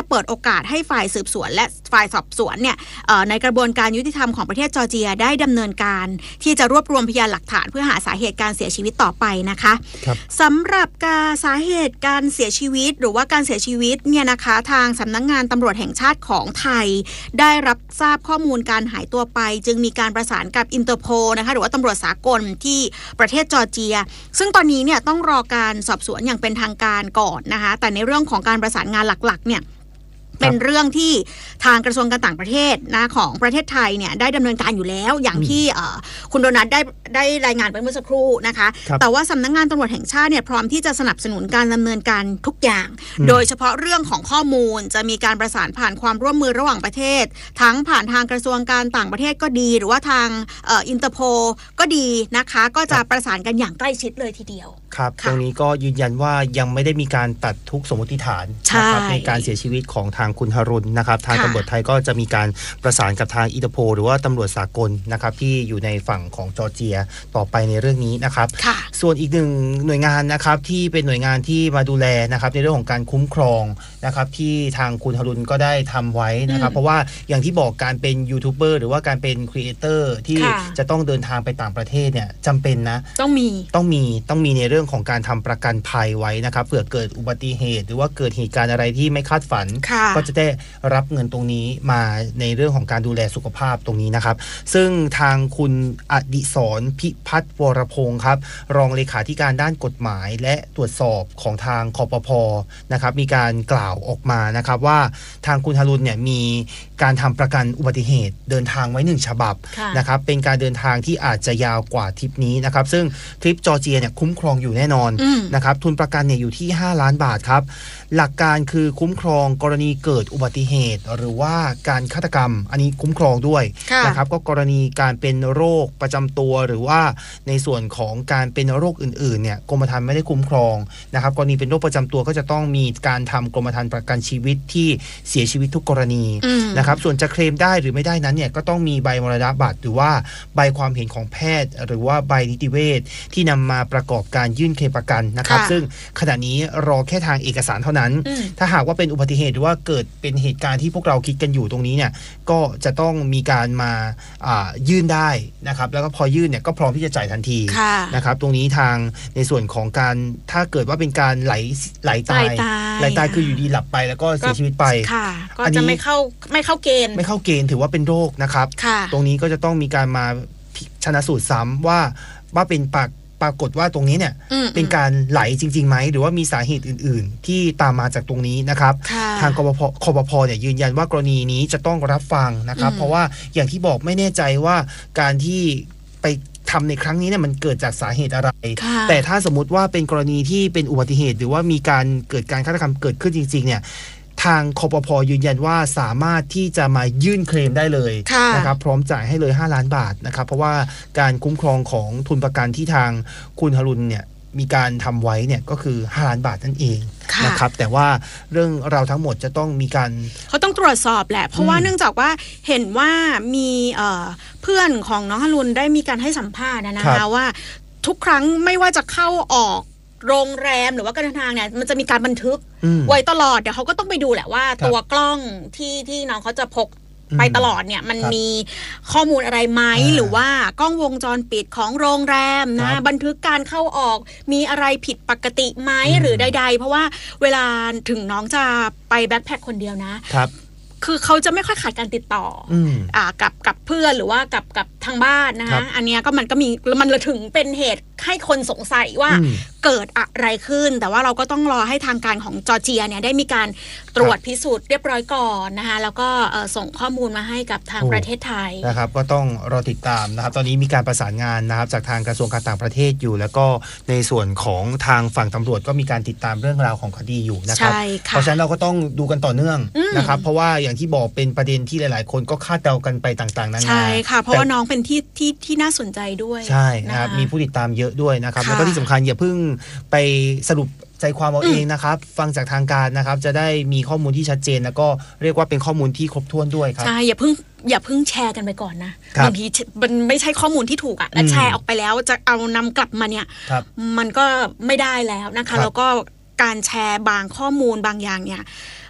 อกาสให้ฝ่ายสืบสวนและฝ่ายสอบสวนเนี่ยในกระบวนการยุติธรรมของประเทศจอร์เจียได้ดำเนินการที่จะรวบรวมพยานหลักฐานเพื่อหาสาเหตุการเสียชีวิตต่อไปนะคะสำหรับการสาเหตุการเสียชีวิตหรือว่าการเสียชีวิตเนี่ยนะคะทางสำนักงานตำรวจแห่งชาติของไทยได้รับทราบข้อมูลการหายตัวไปจึงมีการประสานกับอินเตอร์โพลนะคะหรือว่าตำรวจสากลที่ประเทศจอร์เจียซึ่งตอนนี้เนี่ยต้องรอการสอบสวนอย่างเป็นทางการก่อนนะคะแต่ในเรื่องของการประสานงานหลักๆเนี่ยเป็นเรื่องที่ทางกระทรวงการต่างประเทศนะของประเทศไทยเนี่ยได้ดำเนินการอยู่แล้วอย่างที่คุณโดนัทได้ได้รายงานไปเมื่อสักครู่นะคะแต่ว่าสำนักงานตำรวจแห่งชาติเนี่ยพร้อมที่จะสนับสนุนการดำเนินการทุกอย่างโดยเฉพาะเรื่องของข้อมูลจะมีการประสานผ่านความร่วมมือระหว่างประเทศทั้งผ่านทางกระทรวงการต่างประเทศก็ดีหรือว่าทางอินเตอร์โพลก็ดีนะคะก็จะประสานกันอย่างใกล้ชิดเลยทีเดียวครับตรงนี้ก็ยืนยันว่ายังไม่ได้มีการตัดทุกสมมติฐานนะครับในการเสียชีวิตของทางคุณหรุณนะครับทางตำรวจไทยก็จะมีการประสานกับทางอินเตอร์โพลหรือว่าตำรวจสากลนะครับที่อยู่ในฝั่งของจอร์เจียต่อไปในเรื่องนี้นะครับส่วนอีกหนึ่งหน่วยงานนะครับที่เป็นหน่วยงานที่มาดูแลนะครับในเรื่องของการคุ้มครองนะครับที่ทางคุณหรุณก็ได้ทำไว้นะครับเพราะว่าอย่างที่บอกการเป็นยูทูบเบอร์หรือว่าการเป็นครีเอเตอร์ที่จะต้องเดินทางไปต่างประเทศเนี่ยจำเป็นนะต้องมีต้องมีต้องมีในเรื่องของการทำประกันภัยไว้นะครับเผื่อเกิดอุบัติเหตุหรือว่าเกิดเหตุการณ์อะไรที่ไม่คาดฝันก็จะได้รับเงินตรงนี้มาในเรื่องของการดูแลสุขภาพตรงนี้นะครับซึ่งทางคุณอดิศรพิพัฒน์วรพงศ์ครับรองเลขาธิการด้านกฎหมายและตรวจสอบของทางคปภ.นะครับมีการกล่าวออกมานะครับว่าทางคุณหรุณเนี่ยมีการทำประกันอุบัติเหตุเดินทางไว้หนึ่งฉบับนะครับเป็นการเดินทางที่อาจจะยาวกว่าทริปนี้นะครับซึ่งทริปจอร์เจียเนี่ยคุ้มครองอยู่แน่นอนนะครับทุนประกันเนี่ยอยู่ที่ห้าล้านบาทครับหลักการคือคุ้มครองกรณีเกิดอุบัติเหตุหรือว่าการฆาตกรรมอันนี้คุ้มครองด้วยนะครับก็กรณีการเป็นโรคประจำตัวหรือว่าในส่วนของการเป็นโรคอื่นๆเนี่ยกรมธรรม์ไม่ได้คุ้มครองนะครับกรณีเป็นโรคประจำตัวก็จะต้องมีการทำกรมธรรม์ประกันชีวิตที่เสียชีวิตทุกกรณีนะครับส่วนจะเคลมได้หรือไม่ได้นั้นเนี่ยก็ต้องมีใบมรณบัตรหรือว่าใบความเห็นของแพทย์หรือว่าใบนิติเวชที่นำมาประกอบการยื่นเคลมประกันนะครับซึ่งขณะนี้รอแค่ทางเอกสารเท่านั้นถ้าหากว่าเป็นอุบัติเหตุหรือว่าเกิดเป็นเหตุการณ์ที่พวกเราคิดกันอยู่ตรงนี้เนี่ยก็จะต้องมีการมายื่นได้นะครับแล้วก็พอยื่นเนี่ยก็พร้อมที่จะจ่ายทันทีนะครับตรงนี้ทางในส่วนของการถ้าเกิดว่าเป็นการไหลไหลตายไหลตายคืออยู่ดีหลับไปแล้วก็เสียชีวิตไปก็จะไม่เข้าไม่เข้าเกณฑ์ไม่เข้าเกณฑ์ถือว่าเป็นโรคนะครับตรงนี้ก็จะต้องมีการมาชันสูตรซ้ำว่าว่าเป็นปากปรากฏว่าตรงนี้เนี่ยเป็นการไหลจริงๆไหมหรือว่ามีสาเหตุอื่นๆที่ตามมาจากตรงนี้นะครับทางคปภคปภเนี่ยยืนยันว่ากรณีนี้จะต้องรับฟังนะครับเพราะว่าอย่างที่บอกไม่แน่ใจว่าการที่ไปทำในครั้งนี้เนี่ยมันเกิดจากสาเหตุอะไรแต่ถ้าสมมุติว่าเป็นกรณีที่เป็นอุบัติเหตุหรือว่ามีการเกิดการฆาตกรรมเกิดขึ้นจริงๆเนี่ยทางคปภ.ยืนยันว่าสามารถที่จะมายื่นเคลมได้เลยนะครับพร้อมจ่ายให้เลยห้าล้านบาทนะครับเพราะว่าการคุ้มครองของทุนประกันที่ทางคุณหรุณเนี่ยมีการทำไว้เนี่ยก็คือห้าล้านบาทนั่นเองนะครับแต่ว่าเรื่องเราทั้งหมดจะต้องมีการเขาต้องตรวจสอบแหละเพราะว่าเนื่องจากว่าเห็นว่ามีเพื่อนของน้องหรุณได้มีการให้สัมภาษณ์นะคะว่าทุกครั้งไม่ว่าจะเข้าออกโรงแรมหรือว่าการเดินทางเนี่ยมันจะมีการบันทึกไว้ตลอดเดี๋ยวเขาก็ต้องไปดูแหละว่าตัวกล้องที่ที่น้องเขาจะพกไปตลอดเนี่ยมันมีข้อมูลอะไรไหมหรือว่ากล้องวงจรปิดของโรงแรมนะบันทึกการเข้าออกมีอะไรผิดปกติไหมหรือใดๆเพราะว่าเวลาถึงน้องจะไปแบ็คแพคคนเดียวนะครับคือเขาจะไม่ค่อยขาดการติดต่ออ่ากับกับเพื่อนหรือว่ากับกับทางบ้านนะคะอันนี้ก็มันก็มีมันเลยถึงเป็นเหตุให้คนสงสัยว่าเกิดอะไรขึ้นแต่ว่าเราก็ต้องรอให้ทางการของจอร์เจียเนี่ยได้มีการตรวจพิสูจน์เรียบร้อยก่อนนะคะแล้วก็ส่งข้อมูลมาให้กับทางประเทศไทยนะครับก็ต้องรอติดตามนะครับตอนนี้มีการประสานงานนะครับจากทางกระทรวงการต่างประเทศอยู่แล้วก็ในส่วนของทางฝั่งตำรวจก็มีการติดตามเรื่องราวของคดีอยู่นะครับเพราะฉะนั้นเราก็ต้องดูกันต่อเนื่องนะครับเพราะว่าอย่างที่บอกเป็นประเด็นที่หลายๆคนก็คาดเดากันไปต่างๆนานาใช่ค่ะเพราะว่าน้องเป็นที่ที่ที่น่าสนใจด้วยใช่นะครับมีผู้ติดตามเยอะด้วยนะครับแล้วก็ที่สำคัญอย่าเพิ่งไปสรุปใจความเอาเองนะครับฟังจากทางการนะครับจะได้มีข้อมูลที่ชัดเจนแล้วก็เรียกว่าเป็นข้อมูลที่ครบถ้วนด้วยครับใช่อย่าเพิ่งอย่าเพิ่งแชร์กันไปก่อนนะบางทีมันไม่ใช่ข้อมูลที่ถูกอ่ะและแชร์ออกไปแล้วจะเอานำกลับมาเนี่ยมันก็ไม่ได้แล้วนะคะแล้วก็การแชร์บางข้อมูลบางอย่างเนี่ย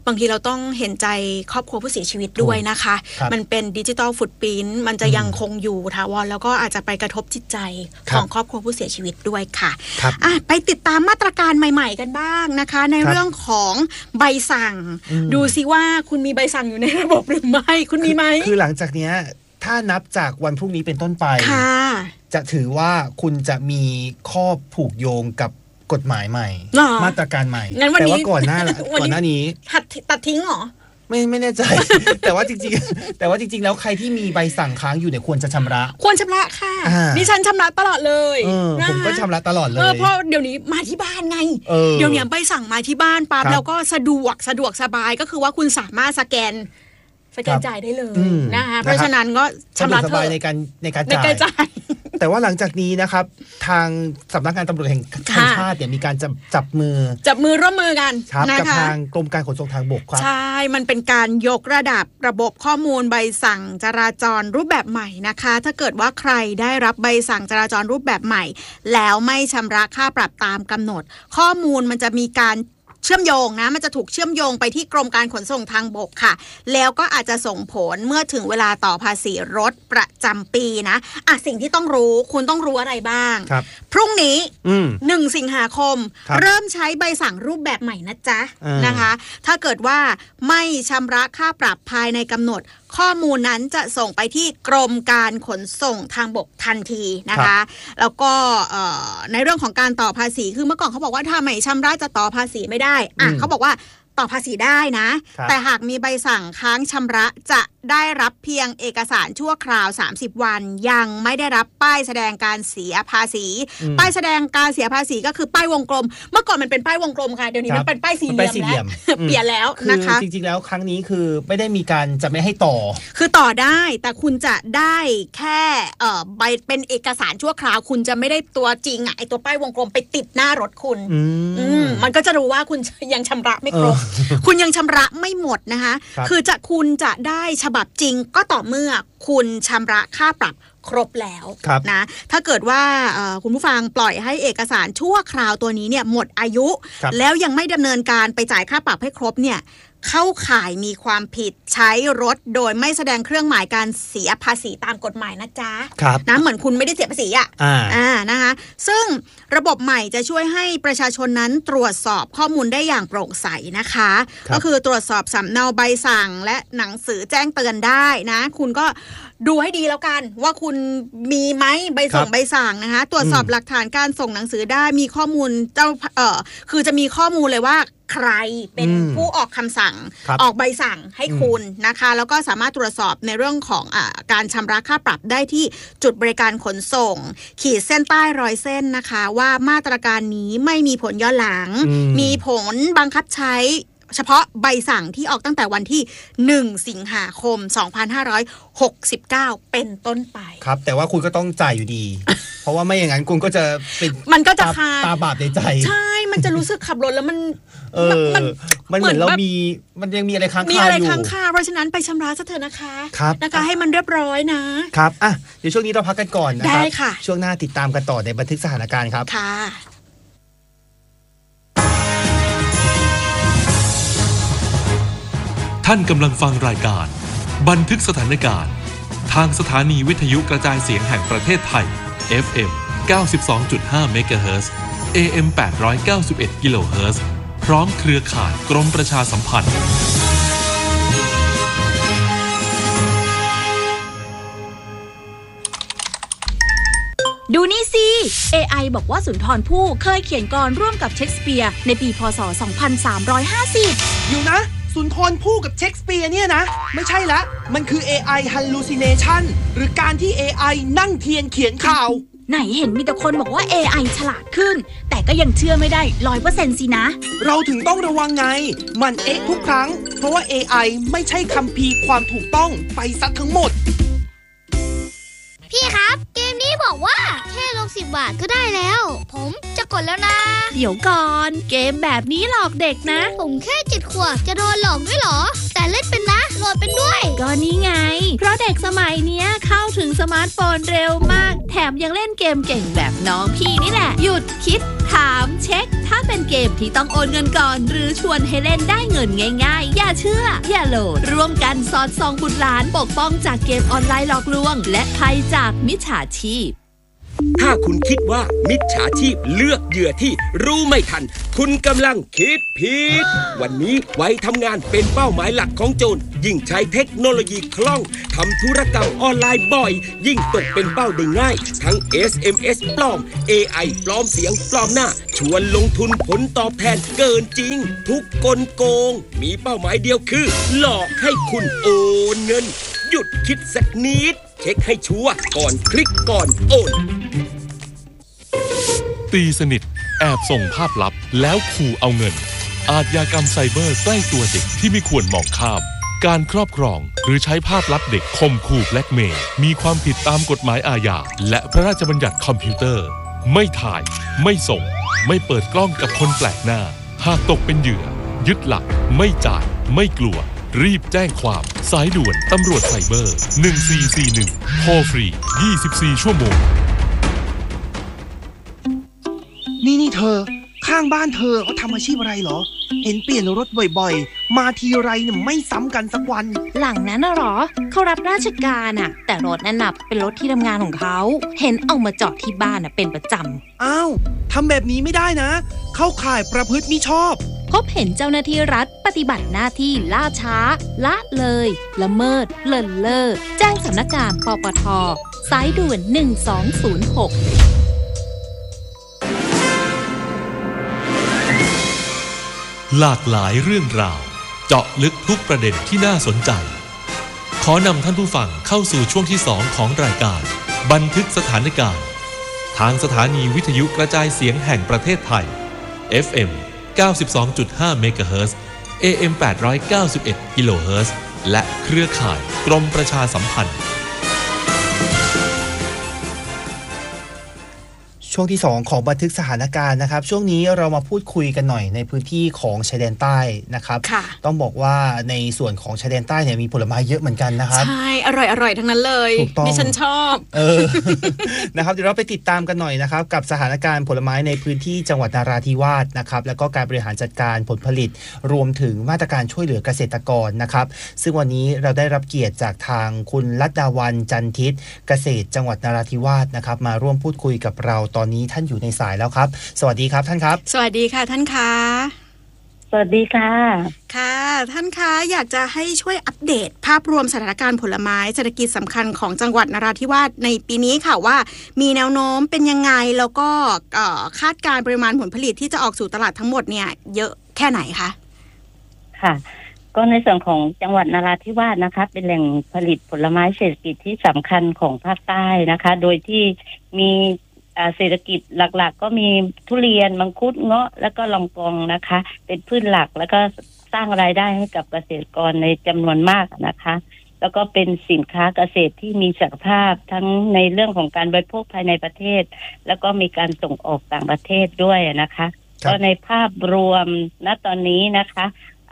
บางทีเราต้องเห็นใจครอบครัวผู้เสียชีวิตด้วยนะคะมันเป็นดิจิทัลฟุตปรินท์มันจะยังคงอยู่ถาวรแล้วก็อาจจะไปกระทบจิตใจของครอบครัวผู้เสียชีวิตด้วยค่ะไปติดตามมาตรการใหม่ๆกันบ้างนะคะในเรื่องของใบสั่งดูซิว่าคุณมีใบสั่งอยู่ในระบบหรือไม่คุณมีไหมคือหลังจากนี้ถ้านับจากวันพรุ่งนี้เป็นต้นไปจะถือว่าคุณจะมีข้อผูกโยงกับกฎหมายใหม่มาตรการใหม่แต่ว่าก่อนหน้าก่อนหน้านี้ตัดทิ้งเหรอไม่ไม่แน่ใจ แต่ว่าจริงๆแต่ว่าจริงๆแล้วใครที่มีใบสั่งค้างอยู่เนี่ยควรจะชำระควรชำระค่ะดิฉันชำระตลอดเลยผมก็ชำระตลอดเลยเพราะเดี๋ยวนี้มาที่บ้านไงเดี๋ยวนี้ใบสั่งมาที่บ้านปั๊บแล้วก็สะดวกสะดวกสบายก็คือว่าคุณสามารถสแกนสแกนจ่ายได้เลยนะคะเพราะฉะนั้นก็ชำระสบายในการในการจ่ายแต่ว่าหลังจากนี้นะครับทางสำนักงานตำรวจแห่งชาติเนี่ยมีการจับจับมือจับมือร่วมมือกันนะคะกับทางกรมการขนส่งทางบกครับใช่มันเป็นการยกระดับระบบข้อมูลใบสั่งจราจรรูปแบบใหม่นะคะถ้าเกิดว่าใครได้รับใบสั่งจราจรรูปแบบใหม่แล้วไม่ชำระค่าปรับตามกำหนดข้อมูลมันจะมีการเชื่อมโยงนะมันจะถูกเชื่อมโยงไปที่กรมการขนส่งทางบกค่ะแล้วก็อาจจะส่งผลเมื่อถึงเวลาต่อภาษีรถประจำปีนะอ่ะสิ่งที่ต้องรู้คุณต้องรู้อะไรบ้างพรุ่งนี้หนึ่งสิงหาคมเริ่มใช้ใบสั่งรูปแบบใหม่นะจ๊ะนะคะถ้าเกิดว่าไม่ชำระค่าปรับภายในกำหนดข้อมูลนั้นจะส่งไปที่กรมการขนส่งทางบกทันทีนะคะแล้วก็ในเรื่องของการต่อภาษีคือเมื่อก่อนเขาบอกว่าถ้าไม่ชำระจะต่อภาษีไม่ได้อ่ะเขาบอกว่าต่อภาษีได้นะแต่หากมีใบสั่งค้างชำระจะได้รับเพียงเอกสารชั่วคราวสามสิบวันยังไม่ได้รับป้ายแสดงการเสียภาษีป้ายแสดงการเสียภาษีก็คือป้ายวงกลมเมื่อก่อนมันเป็นป้ายวงกลมค่ะเดี๋ยวนี้มันเป็นป้ายสี่เหลี่ยมแล้วเปลี่ยนแล้วนะคะจริงๆแล้วครั้งนี้คือไม่ได้มีการจะไม่ให้ต่อคือต่อได้แต่คุณจะได้แค่เอ่อใบเป็นเอกสารชั่วคราวคุณจะไม่ได้ตัวจริงอ่ะไอตัวป้ายวงกลมไปติดหน้ารถคุณอืมมันก็จะรู้ว่าคุณยังชำระไม่ครบคุณยังชำระไม่หมดนะคะคือจะคุณจะได้ฉบับจริงก็ต่อเมื่อคุณชำระค่าปรับครบแล้วนะถ้าเกิดว่าคุณผู้ฟังปล่อยให้เอกสารชั่วคราวตัวนี้เนี่ยหมดอายุแล้วยังไม่ดำเนินการไปจ่ายค่าปรับให้ครบเนี่ยเข้าข่ายมีความผิดใช้รถโดยไม่แสดงเครื่องหมายการเสียภาษีตามกฎหมายนะจ๊ะนะเหมือนคุณไม่ได้เสียภาษีอ่ะอ่านะคะซึ่งระบบใหม่จะช่วยให้ประชาชนนั้นตรวจสอบข้อมูลได้อย่างโปร่งใสนะคะก็คือตรวจสอบสำเนาใบสั่งและหนังสือแจ้งเตือนได้นะคุณก็ดูให้ดีแล้วกันว่าคุณมีไหมใบส่งใบสั่งนะคะตรวจสอบหลักฐานการส่งหนังสือได้มีข้อมูลเจ้าเอ่อคือจะมีข้อมูลเลยว่าใครเป็นผู้ออกคำสั่งออกใบสั่งให้คุณนะคะแล้วก็สามารถตรวจสอบในเรื่องของอ่าการชำระค่าปรับได้ที่จุดบริการขนส่งขีดเส้นใต้รอยเส้นนะคะว่ามาตรการนี้ไม่มีผลย้อนหลังมีผลบังคับใช้เฉพาะใบสั่งที่ออกตั้งแต่วันที่หนึ่งสิงหาคมสองพันห้าร้อยหกสิบเก้าเป็นต้นไปครับแต่ว่าคุณก็ต้องจ่ายอยู่ดี เพราะว่าไม่อย่างนั้นคุณก็จะเป็นมันก็จะคาตาบาปในใจใช่มันจะรู้สึกขับรถแล้วมันเออมันมันเหมือนเรามีมันยังมีอะไรค้างคาอยู่มีอะไรค้างคาเพราะฉะนั้นไปชำระซะเถอะนะคะนะคะให้มันเรียบร้อยนะครับอ่ะเดี๋ยวช่วงนี้เราพักกันก่อนนะครับได้ค่ะช่วงหน้าติดตามกันต่อในบันทึกสถานการณ์ครับค่ะท่านกำลังฟังรายการบันทึกสถานการณ์ทางสถานีวิทยุกระจายเสียงแห่งประเทศไทย เอฟ เอ็ม เก้าสิบสองจุดห้า เมกะเฮิรตซ์ เอ เอ็ม แปดร้อยเก้าสิบเอ็ด กิโลเฮิรตซ์พร้อมเครือข่ายกรมประชาสัมพันธ์ดูนี่สิ เอ ไอ บอกว่าสุนทรภู่เคยเขียนกลอนร่วมกับเชคสเปียร์ในปีพ.ศ. สองพันสามร้อยห้าสิบอยู่นะสุนทรภู่กับเชคสเปียร์เนี่ยนะไม่ใช่ละมันคือ เอ ไอ hallucination หรือการที่ เอ ไอ นั่งเทียนเขียนข่าวไหนเห็นมีแต่คนบอกว่า เอ ไอ ฉลาดขึ้นแต่ก็ยังเชื่อไม่ได้ ร้อยเปอร์เซ็นต์ สินะเราถึงต้องระวังไงมันเอ๊ะทุกครั้งเพราะว่า เอ ไอ ไม่ใช่คัมภีร์ความถูกต้องไปซะทั้งหมดพี่ครับเกมนี้บอกว่าแค่ลงสิบบาทก็ได้แล้วผมจะกดแล้วนะเดี๋ยวก่อนเกมแบบนี้หลอกเด็กนะผมแค่เจ็ดขวบจะโดนหลอกด้วยเหรอแต่เล่นเป็นนะโหลดเป็นด้วยก็นี่ไงเพราะเด็กสมัยเนี้ยเข้าถึงสมาร์ทโฟนเร็วมากแถมยังเล่นเกมเก่งแบบน้องพี่นี่แหละหยุดคิดถามเช็คถ้าเป็นเกมที่ต้องโอนเงินก่อนหรือชวนให้เล่นได้เงินง่ายๆอย่าเชื่ออย่าโหลดร่วมกันสอดส่องบุตรหลานปกป้องจากเกมออนไลน์หลอกลวงและภัยจากมิจฉาชีพถ้าคุณคิดว่ามิจฉาชีพเลือกเหยื่อที่รู้ไม่ทันคุณกำลังคิดผิดวันนี้ไว้ทำงานเป็นเป้าหมายหลักของโจรยิ่งใช้เทคโนโลยีคล่องทำธุรกรรมออนไลน์บ่อยยิ่งตกเป็นเป้าได้ง่ายทั้ง เอส เอ็ม เอส ปลอม เอ ไอ ปลอมเสียงปลอมหน้าชวนลงทุนผลตอบแทนเกินจริงทุกกลโกงมีเป้าหมายเดียวคือหลอกให้คุณโอนเงินหยุดคิดสักนิดเช็คให้ชัวร์ก่อนคลิกก่อนโอนตีสนิทแอบส่งภาพลับแล้วขู่เอาเงินอาชญากรรมไซเบอร์ใกล้ตัวเด็กที่ไม่ควรมองข้ามการครอบครองหรือใช้ภาพลับเด็กข่มขู่แบล็กเมย์มีความผิดตามกฎหมายอาญาและพระราชบัญญัติคอมพิวเตอร์ไม่ถ่ายไม่ส่งไม่เปิดกล้องกับคนแปลกหน้าหากตกเป็นเหยื่อยึดหลักไม่จ่ายไม่กลัวรีบแจ้งความสายด่วนตำรวจไซเบอร์หนึ่งสี่สี่หนึ่งโทรฟรียี่สิบสี่ชั่วโมงนี่นี่เธอข้างบ้านเธอเขาทำอาชีพอะไรเหรอเห็นเปลี่ยนรถบ่อยๆมาทีไรเนี่ยไม่ซ้ำกันสักวันหลังนั้นน่ะหรอเขารับราชการอ่ะแต่รถนั่นน่ะเป็นรถที่ทำงานของเขาเห็นเอามาจอดที่บ้านอ่ะเป็นประจำอ้าวทำแบบนี้ไม่ได้นะเข้าข่ายประพฤติมิชอบพบเห็นเจ้าหน้าที่รัฐปฏิบัติหน้าที่ล่าช้าละเลยละเมิดเลินเล่อแจ้งสำนักงานปปท.สายด่วนหนึ่งสองศูนย์หกหลากหลายเรื่องราวเจาะลึกทุกประเด็นที่น่าสนใจขอนำท่านผู้ฟังเข้าสู่ช่วงที่สองของรายการบันทึกสถานการณ์ทางสถานีวิทยุกระจายเสียงแห่งประเทศไทย เอฟ เอ็ม เก้าสิบสองจุดห้า เมกะเฮิรตซ์ เอ เอ็ม แปดร้อยเก้าสิบเอ็ด กิโลเฮิรตซ์และเครือข่ายกรมประชาสัมพันธ์ช่วงที่สองของบันทึกสถานการณ์นะครับช่วงนี้เรามาพูดคุยกันหน่อยในพื้นที่ของชายแดนใต้นะครับต้องบอกว่าในส่วนของชายแดนใต้เนี่ยมีผลไม้เยอะเหมือนกันนะครับใช่อร่อยอร่อยทั้งนั้นเลยดิฉันชอบเออ นะครับเดี๋ยวเราไปติดตามกันหน่อยนะครับกับสถานการณ์ผลไม้ในพื้นที่จังหวัดนราธิวาสนะครับแล้วก็การบริหารจัดการผลผลิตรวมถึงมาตรการช่วยเหลือเกษตรกรนะครับซึ่งวันนี้เราได้รับเกียรติจากทางคุณลัดดาวันจันทิตเกษตรจังหวัดนราธิวาสนะครับมาร่วมพูดคุยกับเราตอนนี้ท่านอยู่ในสายแล้วครับสวัสดีครับท่านครับสวัสดีค่ะท่านคะสวัสดีค่ะค่ะท่านคะอยากจะให้ช่วยอัปเดตภาพรวมสถานการณ์ผลไม้เศรษฐกิจสำคัญของจังหวัดนราธิวาสในปีนี้ค่ะว่ามีแนวโน้มเป็นยังไงแล้วก็คาดการณ์ปริมาณผลผลิตที่จะออกสู่ตลาดทั้งหมดเนี่ยเยอะแค่ไหนคะค่ะก็ในส่วนของจังหวัดนราธิวาสนะคะเป็นแหล่งผลิตผลไม้เศรษฐกิจที่สำคัญของภาคใต้นะคะโดยที่มีเศรษฐกิจหลักๆก็มีทุเรียนมังคุดเงาะแล้วก็ลองกองนะคะเป็นพืชหลักแล้วก็สร้างรายได้ให้กับเกษตรกรในจำนวนมากนะคะแล้วก็เป็นสินค้าเกษตรที่มีศักยภาพทั้งในเรื่องของการบริโภคภายในประเทศแล้วก็มีการส่งออกต่างประเทศด้วยนะคะก็ในภาพรวมณตอนนี้นะคะ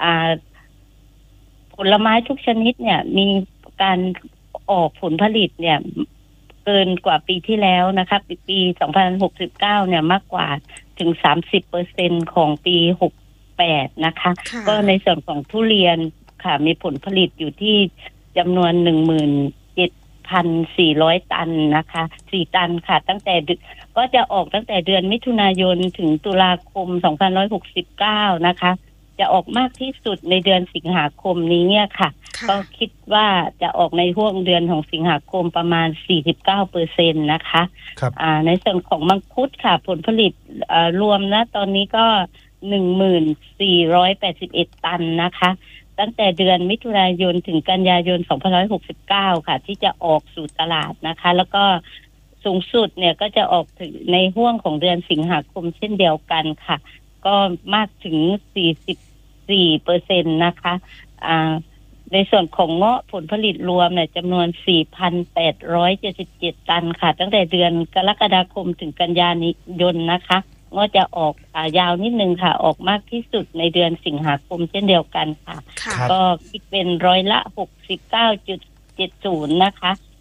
ผลไม้ทุกชนิดเนี่ยมีการออกผลผลิตเนี่ยเกินกว่าปีที่แล้วนะคะปีปีสองพันหกสิบเก้าเนี่ยมากกว่าถึง สามสิบเปอร์เซ็นต์ ของปีหกสิบแปดนะคะก็ในส่วนของทุเรียนค่ะมีผลผลิตอยู่ที่จำนวน หนึ่งหมื่นเจ็ดพันสี่ร้อย ตันนะคะสี่ตันค่ะตั้งแต่ก็จะออกตั้งแต่เดือนมิถุนายนถึงตุลาคมสองพันหนึ่งร้อยหกสิบเก้านะคะจะออกมากที่สุดในเดือนสิงหาคมนี้เนี่ยค่ะก็คิดว่าจะออกในห่วงเดือนของสิงหาคมประมาณ สี่สิบเก้าเปอร์เซ็นต์ นะคะอ่าในส่วนของมังคุดค่ะผลผลิตอ่ารวมนะตอนนี้ก็ หนึ่งหมื่นสี่ร้อยแปดสิบเอ็ด ตันนะคะตั้งแต่เดือนมิถุนายนถึงกันยายนสองพันหนึ่งร้อยหกสิบเก้าค่ะที่จะออกสู่ตลาดนะคะแล้วก็สูงสุดเนี่ยก็จะออกถึงในห่วงของเดือนสิงหาคมเช่นเดียวกันค่ะก็มากถึง สี่สิบสี่เปอร์เซ็นต์ นะคะอ่าในส่วนของเงาะผลผลิตรวมเนี่ยจำนวน สี่พันแปดร้อยเจ็ดสิบเจ็ด ตันค่ะตั้งแต่เดือนกรกฎาคมถึงกันยายนนะคะเงาะจะออกอ่ายาวนิดนึงค่ะออกมากที่สุดในเดือนสิงหาคมเช่นเดียวกันค่ะก็คิดเป็นร้อยละ หกสิบเก้าจุดเจ็ดศูนย์ นะคะ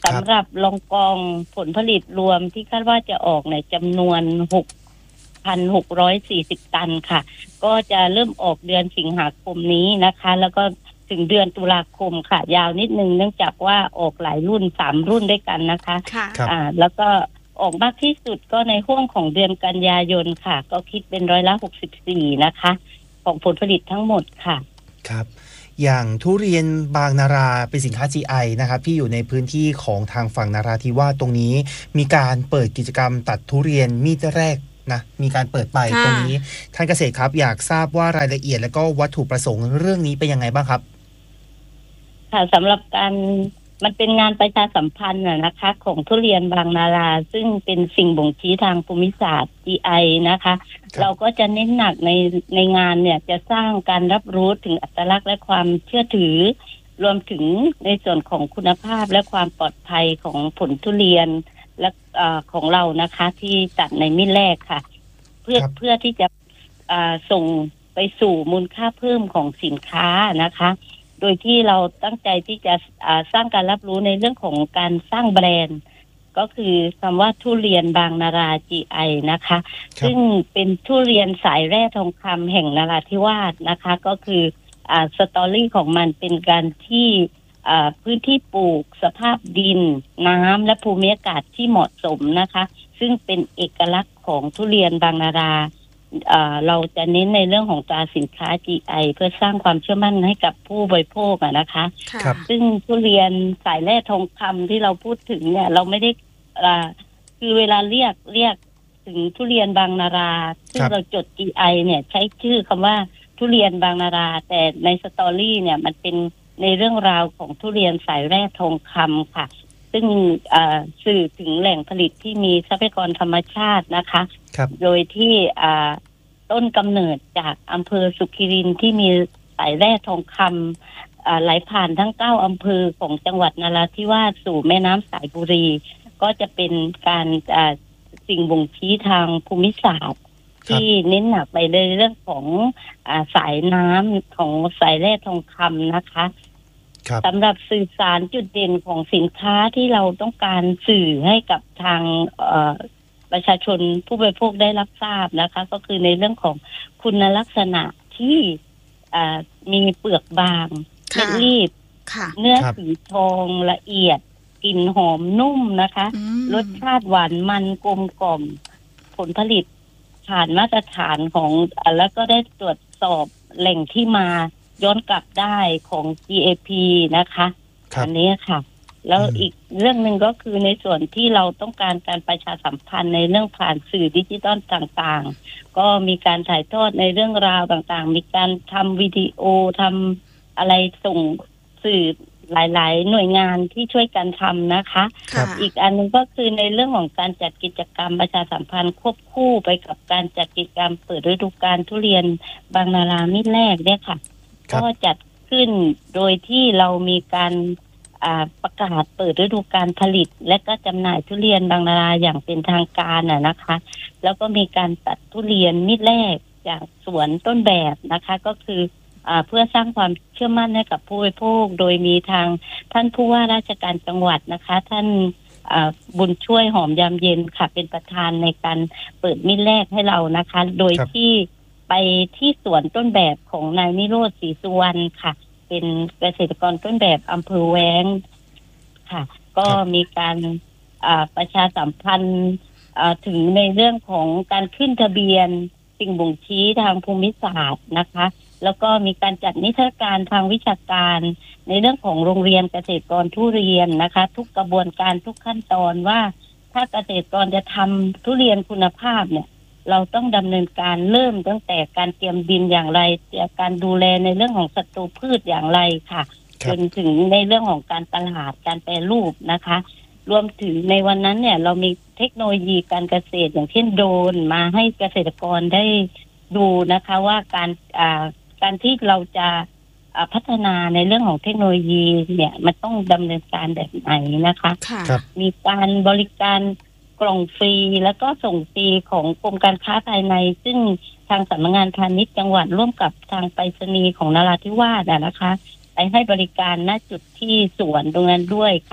สำหรับลองกองผลผลิตรวมที่คาดว่าจะออกในจำนวน หกพันหกร้อยสี่สิบ ตันค่ะก็จะเริ่มออกเดือนสิงหาคมนี้นะคะแล้วก็ถึงเดือนตุลาคมค่ะยาวนิดนึงเนื่องจากว่าออกหลายรุ่นสามรุ่นด้วยกันนะคะอ่าแล้วก็ออกมากที่สุดก็ในห้วงของเดือนกันยายนค่ะก็คิดเป็นร้อยละหกสิบสี่นะคะของผลผลิตทั้งหมดค่ะครับอย่างทุเรียนบางนาราเป็นสินค้า จี ไอ นะครับที่อยู่ในพื้นที่ของทางฝั่งนราธิวาสตรงนี้มีการเปิดกิจกรรมตัดทุเรียนมีดแรกนะมีการเปิดไปตรงนี้ท่านเกษตรครับอยากทราบว่ารายละเอียดและก็วัตถุประสงค์เรื่องนี้เป็นยังไงบ้างครับค่ะสำหรับการมันเป็นงานประชาสัมพันธ์นะคะของทุเรียนบางนาราซึ่งเป็นสิ่งบ่งชี้ทางภูมิศาสตร์ จี ไอ นะคะเราก็จะเน้นหนักในในงานเนี่ยจะสร้างการรับรู้ถึงอัตลักษณ์และความเชื่อถือรวมถึงในส่วนของคุณภาพและความปลอดภัยของผลทุเรียนและของเรานะคะที่จัดในมิตรแรกค่ะเพื่อเพื่อที่จะส่งไปสู่มูลค่าเพิ่มของสินค้านะคะโดยที่เราตั้งใจที่จะสร้างการรับรู้ในเรื่องของการสร้างแบรนด์ก็คือคำว่าทุเรียนบางนารา จี ไอ นะคะซึ่งเป็นทุเรียนสายแร่ทองคำแห่งนราธิวาสนะคะก็คืออ่าสตอรี่ของมันเป็นการที่อ่าพื้นที่ปลูกสภาพดินน้ำและภูมิอากาศที่เหมาะสมนะคะซึ่งเป็นเอกลักษณ์ของทุเรียนบางนาราเราจะเน้นในเรื่องของตราสินค้า จี ไอ เพื่อสร้างความเชื่อมั่นให้กับผู้บริโภคอะนะคะซึ่งทุเรียนสายแร่ทองคำที่เราพูดถึงเนี่ยเราไม่ได้คือเวลาเรียกเรียกถึงทุเรียนบางนาราซึ่งเราจด จี ไอ เนี่ยใช้ชื่อคำว่าทุเรียนบางนาราแต่ในสตอรี่เนี่ยมันเป็นในเรื่องราวของทุเรียนสายแร่ทองคำค่ะซึ่งสื่อถึงแหล่งผลิตที่มีทรัพยากรธรรมชาตินะคะโดยที่ต้นกำเนิดจากอำเภอสุขิรินที่มีสายแร่ทองคำไหลผ่านทั้งเก้าอำเภอของจังหวัดนราธิวาสสู่แม่น้ำสายบุรีก็จะเป็นการสิ่งบ่งชี้ทางภูมิศาสตร์ที่เน้นหนักไปในเรื่องของสายน้ำของสายแร่ทองคำนะคะสำหรับสื่อสารจุดเด่นของสินค้าที่เราต้องการสื่อให้กับทางประชาชนผู้บริโภคได้รับทราบนะคะก็คือในเรื่องของคุณลักษณะที่มีเปลือกบางไม่รีบเนื้อสีทองละเอียดกลิ่นหอมนุ่มนะคะรสชาติหวานมันกลมกล่อมผลผลิตผ่านมาตรฐานของแล้วก็ได้ตรวจสอบแหล่งที่มาย้อนกลับได้ของ จี เอ พี นะคะอันนี้ค่ะแล้วอีกเรื่องหนึ่งก็คือในส่วนที่เราต้องการการประชาสัมพันธ์ในเรื่องผ่านสื่อดิจิตอลต่างๆก็มีการถ่ายทอดในเรื่องราวต่างๆมีการทำวิดีโอทำอะไรส่งสื่อหลายๆหน่วยงานที่ช่วยกันทำนะคะอีกอันนึงก็คือในเรื่องของการจัดกิจกรรมประชาสัมพันธ์ควบคู่ไปกับการจัดกิจกรรมเปิดฤดูกาลทุเรียนบางนารามิตรแรกเนี่ยค่ะก็จัดขึ้นโดยที่เรามีการประกาศเปิดฤดูกาลผลิตและก็จำหน่ายทุเรียนบางนาราอย่างเป็นทางการน่ะนะคะแล้วก็มีการตัดทุเรียนมิตรแรกจากสวนต้นแบบนะคะก็คือเพื่อสร้างความเชื่อมั่นให้กับผู้บริโภคโดยมีทางท่านผู้ว่าราชการจังหวัดนะคะท่านบุญช่วยหอมยามเย็นค่ะเป็นประธานในการเปิดมิตรแรกให้เรานะคะโดยที่ไปที่สวนต้นแบบของนายนิโรธศรีสุวรรณค่ะเป็นเกษตรกรต้นแบบอำเภอแว้งค่ะก็มีการประชาสัมพันธ์ถึงในเรื่องของการขึ้นทะเบียนสิ่งบ่งชี้ทางภูมิศาสตร์นะคะแล้วก็มีการจัดนิทรรศการทางวิชาการในเรื่องของโรงเรียนเกษตรกรทุเรียนนะคะทุกกระบวนการทุกขั้นตอนว่าถ้าเกษตรกรจะทำทุเรียนคุณภาพเนี่ยเราต้องดำเนินการเริ่มตั้งแต่การเตรียมดินอย่างไรการดูแลในเรื่องของศัตรูพืชอย่างไรค่ะจนถึงในเรื่องของการตลาดการแปรรูปนะคะรวมถึงในวันนั้นเนี่ยเรามีเทคโนโลยีการเกษตรอย่างเช่นโดรนมาให้เกษตรกรได้ดูนะคะว่าการอ่าการที่เราจะพัฒนาในเรื่องของเทคโนโลยีเนี่ยมันต้องดำเนินการแบบไหนนะคะมีการบริการกล่องฟรีแล้วก็ส่งฟรีของกรมการค้าภายในซึ่งทางสำนักงานพาณิชย์จังหวัดร่วมกับทางไปรษณีย์ของนราธิวาสนะคะไปให้บริการณจุดที่สวนตรงนั้นด้วยค่ะ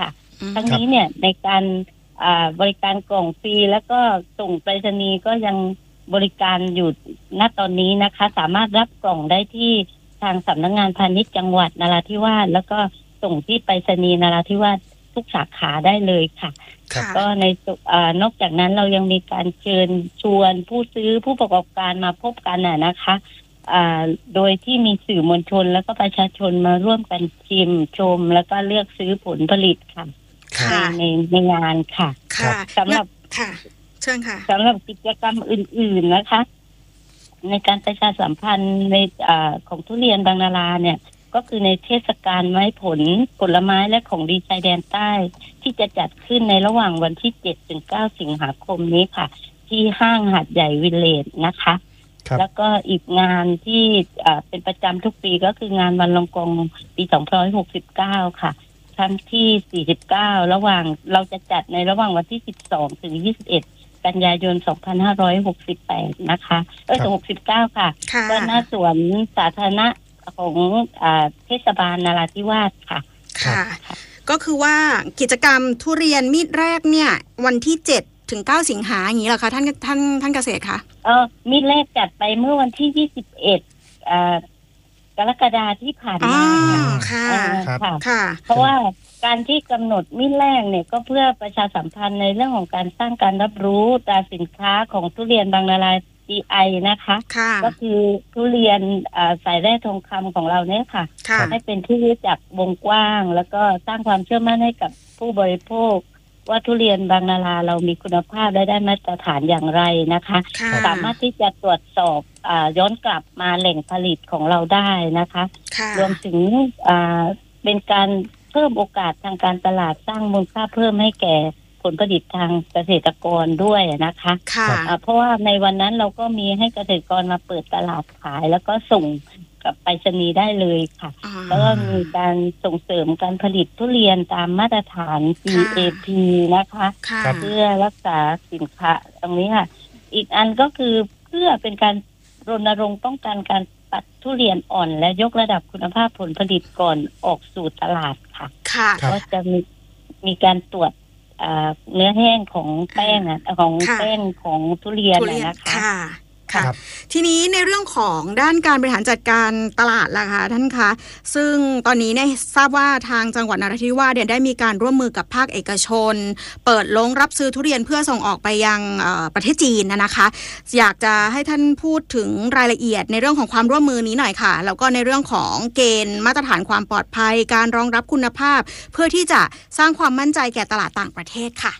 ทั้งนี้เนี่ยในการบริการกล่องฟรีแล้วก็ส่งไปรษณีย์ก็ยังบริการอยู่ณตอนนี้นะคะสามารถรับกล่องได้ที่ทางสำนักงานพาณิชย์จังหวัดนราธิวาสแล้วก็ส่งที่ไปรษณีย์นราธิวาสทุกสาขาได้เลยค่ะก็ในนอกจากนั้นเรายังมีการเชิญชวนผู้ซื้อผู้ประกอบการมาพบกันน่ะนะคะโดยที่มีสื่อมวลชนแล้วก็ประชาชนมาร่วมกันชิมชมแล้วก็เลือกซื้อผลผลิตค่ะในในงานค่ะสำหรับค่ะเชิญค่ะสำหรับกิจกรรมอื่นๆนะคะในการประชาสัมพันธ์ในของทุเรียนบางนาราเนี่ยก็คือในเทศกาลไม้ผลผลไม้และของดีชายแดนใต้ที่จะจัดขึ้นในระหว่างวันที่เจ็ดถึงเก้าสิงหาคมนี้ค่ะที่ห้างหาดใหญ่วิลเลจนะคะแล้วก็อีกงานที่เป็นประจำทุกปีก็คืองานวันลองกองปีสองพันห้าร้อยหกสิบเก้าค่ะครั้งที่สี่สิบเก้าระหว่างเราจะจัดในระหว่างวันที่สิบสองถึงยี่สิบเอ็ดกันยายนสองพันห้าร้อยหกสิบแปดนะคะเอ้ยหกสิบเก้าค่ะก็หน้าสวนสาธารณะของเทศบาลนราธิวาสค่ะค่ะก็คือว่ากิจกรรมทุเรียนมีดแรกเนี่ยวันที่เจ็ดถึงเก้าสิงหาอย่างนี้เหรอคะท่านท่านท่านเกษตรคะเออมีดแรกจัดไปเมื่อวันที่ยี่สิบเอ็ดอ่ากรกฎาคมที่ผ่านมาค่ะค่ะเพราะว่าการที่กำหนดมีดแรกเนี่ยก็เพื่อประชาสัมพันธ์ในเรื่องของการสร้างการรับรู้ตราสินค้าของทุเรียนบางนารา จี ไอ นะคะก็คือทุเรียนสายแร่ทองคำของเราเนี่ยค่ะให้เป็นที่รู้จักวงกว้างแล้วก็สร้างความเชื่อมั่นให้กับผู้บริโภคว่าทุเรียนบางนาราเรามีคุณภาพและได้มาตรฐานอย่างไรนะคะสามารถที่จะตรวจสอบย้อนกลับมาแหล่งผลิตของเราได้นะคะรวมถึงเป็นการเพิ่มโอกาสทางการตลาดสร้างมูลค่าเพิ่มให้แก่ผลผลิตทางเกษตรกรด้วยนะคะเพราะว่าในวันนั้นเราก็มีให้เกษตรกรมาเปิดตลาดขายแล้วก็ส่งกับไปรษณีย์ได้เลยค่ะแล้วก็มีการส่งเสริมการผลิตทุเรียนตามมาตรฐาน จี เอ พี นะคะเพื่อรักษาสินค้าตรงนี้ค่ะอีกอันก็คือเพื่อเป็นการรณรงค์ป้องกันการตัดทุเรียนอ่อนและยกระดับคุณภาพผลผลิตก่อนออกสู่ตลาดค่ะก็จะมีมีการตรวจเนื้อแห้งของแป้งอ่ะของแป้งของทุเรียนนะคะค่ะทีนี้ในเรื่องของด้านการบริหารจัดการตลาดล่ะคะท่านคะซึ่งตอนนี้เนี่ยทราบว่าทางจังหวัดนราธิวาสเนี่ยได้มีการร่วมมือกับภาคเอกชนเปิดโรงรับซื้อทุเรียนเพื่อส่งออกไปยังประเทศจีนนะคะอยากจะให้ท่านพูดถึงรายละเอียดในเรื่องของความร่วมมือนี้หน่อยค่ะแล้วก็ในเรื่องของเกณฑ์มาตรฐานความปลอดภัยการรองรับคุณภาพเพื่อที่จะสร้างความมั่นใจแก่ตลาดต่างประเทศค่ะ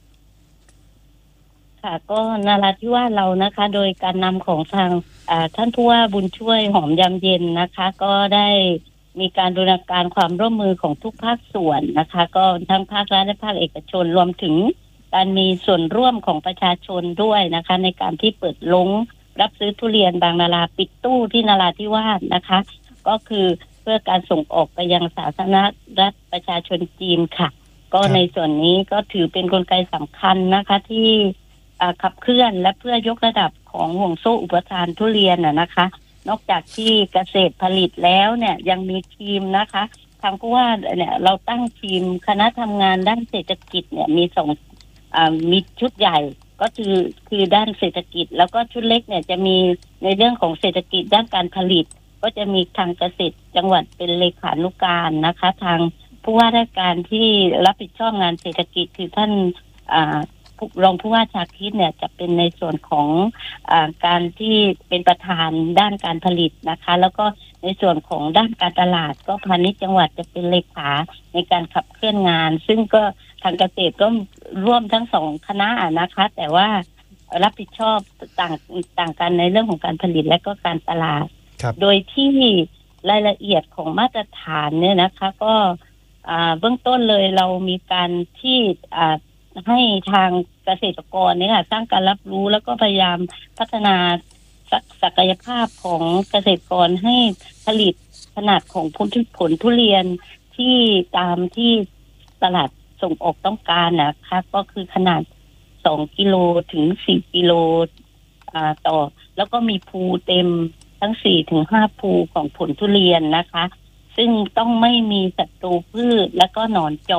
ก็นราธิวาสเรานะคะโดยการนำของทางท่านผู้ว่าบุญช่วยหอมยำเย็นนะคะก็ได้มีการบูรณาการความร่วมมือของทุกภาคส่วนนะคะก็ทั้งภาครัฐและภาคเอกชนรวมถึงการมีส่วนร่วมของประชาชนด้วยนะคะในการที่เปิดลงรับซื้อทุเรียนบางนาราปิดตู้ที่นราธิวาสนะคะก็คือเพื่อการส่งออกไปยังสาธารณรัฐประชาชนจีนค่ะก็ในส่วนนี้ก็ถือเป็นกลไกสำคัญนะคะที่ขับเคลื่อนและเพื่อยกระดับของห่วงโซ่อุปทานทุเรียนน่ะนะคะนอกจากที่เกษตรผลิตแล้วเนี่ยยังมีทีมนะคะทางผู้ว่าเนี่ยเราตั้งทีมคณะทำงานด้านเศรษฐกิจเนี่ยมีสองมีชุดใหญ่ก็คือคือด้านเศรษฐกิจแล้วก็ชุดเล็กเนี่ยจะมีในเรื่องของเศรษฐกิจด้านการผลิตก็จะมีทางเกษตรจังหวัดเป็นเลขานุการนะคะทางผู้ว่าราชการที่รับผิดชอบงานเศรษฐกิจคือท่านรองผู้ว่าชาคิดเนี่ยจะเป็นในส่วนของอาการที่เป็นประธานด้านการผลิตนะคะแล้วก็ในส่วนของด้านการตลาดก็พาณิชย์จังหวัดจะเป็นเลขาในการขับเคลื่อนงานซึ่งก็ทางเกษตรก็ร่วมทั้งสองคณะนะคะแต่ว่ารับผิดชอบต่างต่างกันในเรื่องของการผลิตและก็การตลาดโดยที่รายละเอียดของมาตรฐานเนี่ยนะคะก็เบื้องต้นเลยเรามีการที่ให้ทางเกษตรกรเนี่ยค่ะสร้างการรับรู้แล้วก็พยายามพัฒนาศักยภาพของเกษตรกรให้ผลิตขนาดของผลผลทุเรียนที่ตามที่ตลาดส่งออกต้องการนะคะก็คือขนาดสองกิโลถึงสี่กิโลอ่าต่อแล้วก็มีภูเต็มทั้งสี่ถึงห้าภูของผลทุเรียนนะคะซึ่งต้องไม่มีศัตรูพืชแล้วก็หนอนเจาะ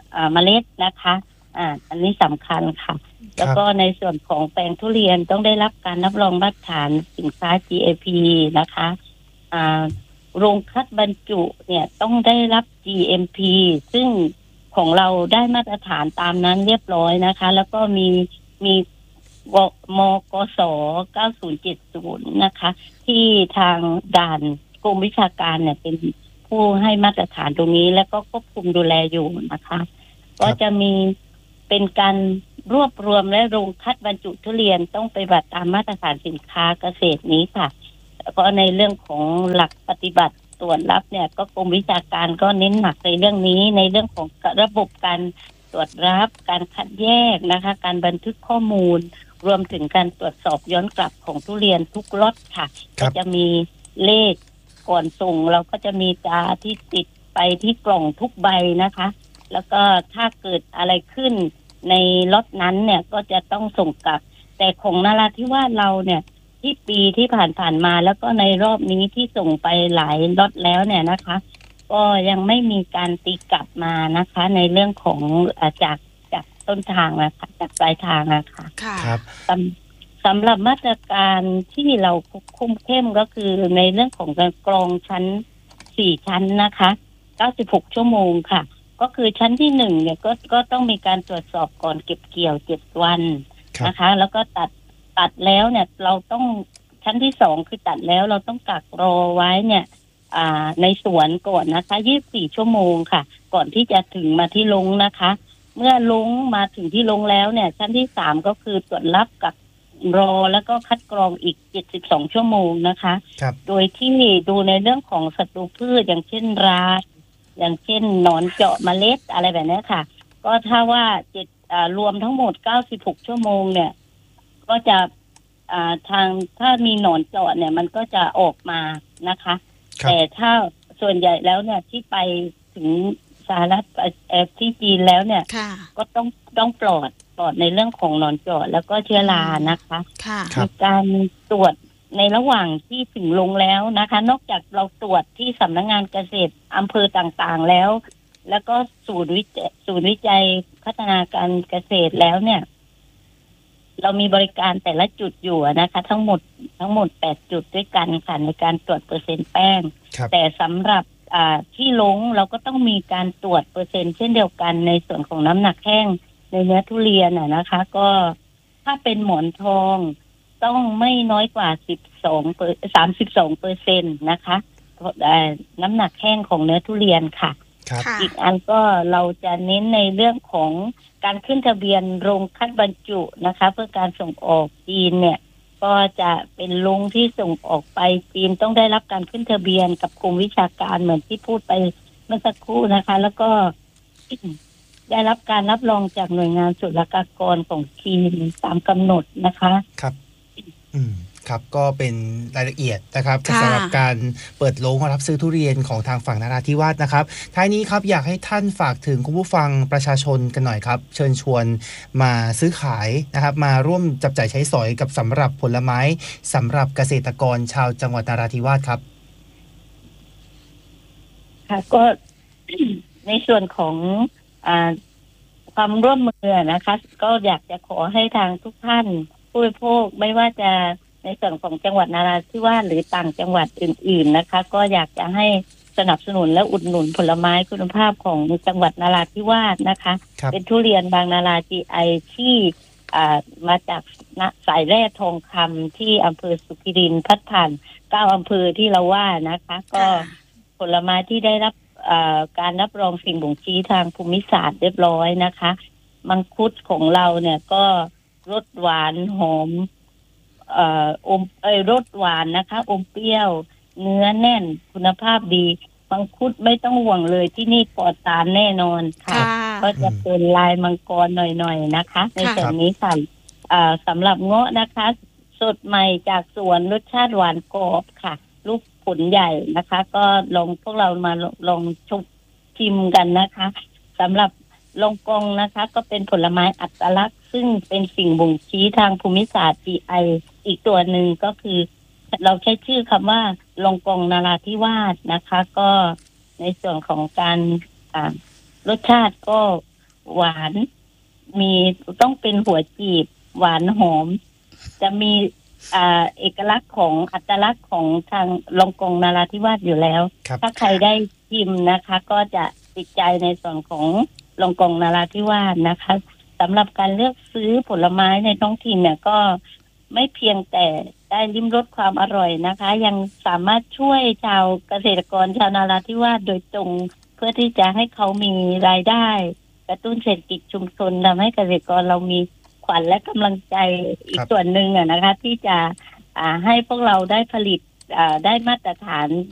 อ่าเมล็ดนะคะอ่าอันนี้สำคัญค่ะแล้วก็ในส่วนของแปลงทุเรียนต้องได้รับการรับรองมาตรฐานสินค้า จี เอ พี นะคะอ่าโรงคัดบรรจุเนี่ยต้องได้รับ จี เอ็ม พี ซึ่งของเราได้มาตรฐานตามนั้นเรียบร้อยนะคะแล้วก็มีมีมกสเก้าศูนย์เจ็ดศูนย์นะคะที่ทางด่านกรมวิชาการเนี่ยเป็นผู้ให้มาตรฐานตรงนี้แล้วก็ควบคุมดูแลอยู่นะคะก็จะมีเป็นการรวบรวมและโรงคัดบรรจุทุเรียนต้องไปปฏิบัติตามมาตรฐานสินค้าเกษตรนี้ค่ะแล้วก็ในเรื่องของหลักปฏิบัติตรวจรับเนี่ยก็กรมวิชาการก็เน้นหนักในเรื่องนี้ในเรื่องของระบบการตรวจรับการคัดแยกนะคะการบันทึกข้อมูลรวมถึงการตรวจสอบย้อนกลับของทุเรียนทุกล็อตค่ะก็จะมีเลขก่อนส่งเราก็จะมีตราที่ติดไปที่กล่องทุกใบนะคะแล้วก็ถ้าเกิดอะไรขึ้นในล็อตนั้นเนี่ยก็จะต้องส่งกลับแต่ของนราธิวาสเราเนี่ยที่ปีที่ผ่านๆมาแล้วก็ในรอบนี้ที่ส่งไปหลายล็อตแล้วเนี่ยนะคะก็ยังไม่มีการตีกลับมานะคะในเรื่องของจากจากต้นทางนะคะจากปลายทางนะคะครับสำสำหรับมาตรการที่เราคุมเข้มก็คือในเรื่องของการกรองชั้นสี่ชั้นนะคะเก้าสิบหกชั่วโมงค่ะก็คือชั้นที่หนึ่งเนี่ยก็ก็ต้องมีการตรวจสอบก่อนเก็บเกี่ยวเจ็ดวันนะคะแล้วก็ตัดตัดแล้วเนี่ยเราต้องชั้นที่สองคือตัดแล้วเราต้องกักรอไว้เนี่ยอ่าในสวนก่อนนะคะยี่สิบสี่ชั่วโมงค่ะก่อนที่จะถึงมาที่ลงนะคะเมื่อลงมาถึงที่ลงแล้วเนี่ยชั้นที่สามก็คือตรวจรับกับรอแล้วก็คัดกรองอีกเจ็ดสิบสองชั่วโมงนะคะโดยที่ดูในเรื่องของศัตรูพืชอย่างเช่นราอย่างเช่นหนอนเจาะเมล็ดอะไรแบบนี้ค่ะก็ถ้าว่าเจ็ดอ่ารวมทั้งหมดเก้าสิบหกชั่วโมงเนี่ยก็จะอ่าทางถ้ามีหนอนเจาะเนี่ยมันก็จะออกมานะคะแต่ถ้าส่วนใหญ่แล้วเนี่ยที่ไปถึงสหรัฐเอฟที่จีนแล้วเนี่ยก็ต้องต้องปลอดปลอดในเรื่องของหนอนเจาะแล้วก็เชื้อรานะคะมีการตรวจในระหว่างที่ถึงลงแล้วนะคะนอกจากเราตรวจที่สำนักงานเกษตรอำเภอต่างๆแล้วแล้วก็ศูนย์วิจัยศูนย์วิจัยพัฒนาการเกษตรแล้วเนี่ยเรามีบริการแต่ละจุดอยู่นะคะทั้งหมดทั้งหมดแปดจุดด้วยกันค่ะในการตรวจเปอร์เซ็นต์แป้งแต่สำหรับอ่าที่ลงเราก็ต้องมีการตรวจเปอร์เซ็นต์เช่นเดียวกันในส่วนของน้ำหนักแห้งในเนื้อทุเรียนน่ะนะคะก็ถ้าเป็นหมอนทองต้องไม่น้อยกว่าสิบสองเปอร์สามสิบสองเปอร์เซ็นต์นะคะน้ำหนักแห้งของเนื้อทุเรียนค่ะอีกอันก็เราจะเน้นในเรื่องของการขึ้นทะเบียนโรงคัดบรรจุนะคะเพื่อการส่งออกจีนเนี่ยก็จะเป็นโรงที่ส่งออกไปจีนต้องได้รับการขึ้นทะเบียนกับกรมวิชาการเหมือนที่พูดไปเมื่อสักครู่นะคะแล้วก็ได้รับการรับรองจากหน่วยงานศุลกากรของจีนตามกำหนดนะคะครับอืมครับก็เป็นรายละเอียดนะครับสำหรับการเปิดโรงรับซื้อทุเรียนของทางฝั่งนราธิวาสนะครับท้ายนี้ครับอยากให้ท่านฝากถึงคุณผู้ฟังประชาชนกันหน่อยครับเชิญชวนมาซื้อขายนะครับมาร่วมจับจ่ายใช้สอยกับสำหรับผลไม้สำหรับเกษตรกรชาวจังหวัดนราธิวาสครับค่ะก็ ในส่วนของอ่าความร่วมมือนะคะก็อยากจะขอให้ทางทุกท่านผู้บริโภคไม่ว่าจะในส่วนของจังหวัดนราธิวาสหรือต่างจังหวัดอื่นๆนะคะก็อยากจะให้สนับสนุนและอุดหนุนผลไม้คุณภาพของจังหวัดนราธิวาสนะคะเป็นทุเรียนบางนารา จี ไอ ที่อ่ามาจากสายแร่ทองคำที่อำเภอสุขิรินทร์พัดผ่านเก้าอำเภอที่เราว่านะคะก็ผลไม้ที่ได้รับการรับรองสิ่งบ่งชี้ทางภูมิศาสตร์เรียบร้อยนะคะมังคุดของเราเนี่ยก็รสหวานหอมเอ่ออมเอ้ยรสหวานนะคะอมเปรี้ยวเนื้อแน่นคุณภาพดีมังคุดไม่ต้องห่วงเลยที่นี่ปลอดสารแน่นอนค่ะก็จะเป็นลายมังกรหน่อยๆนะคะในส่วนนี้ค่ะสำหรับเงาะนะคะสดใหม่จากสวนรสชาติหวานกรอบค่ะลูกผลใหญ่นะคะก็ลองพวกเรามาลองชมชิมกันนะคะสำหรับลองกองนะคะก็เป็นผลไม้อัตลักษณ์ซึ่งเป็นสิ่งบ่งชี้ทางภูมิศาสตร์ จี ไอ อีกตัวหนึ่งก็คือเราใช้ชื่อคำว่าลองกองนราธิวาสนะคะก็ในส่วนของการรสชาติก็หวานมีต้องเป็นหัวจีบหวานหอมจะมีอ่าเอกลักษณ์ของอัตลักษณ์ของทางลองกองนราธิวาสอยู่แล้วถ้าใครได้ชิมนะคะก็จะติดใจในส่วนของลองกองนราธิวาสนะคะสำหรับการเลือกซื้อผลไม้ในท้องถิ่นเนี่ยก็ไม่เพียงแต่ได้ลิ้มรสความอร่อยนะคะยังสามารถช่วยชาวเกษตรกรชาวนราธิวาสโดยตรงเพื่อที่จะให้เขามีรายได้กระตุ้นเศรษฐกิจชุมชนทำให้เกษตรกรเรามีขวัญและกำลังใจอีกส่วนหนึ่งอะนะคะที่จะอ่าให้พวกเราได้ผลิตอ่าได้มาตรฐาน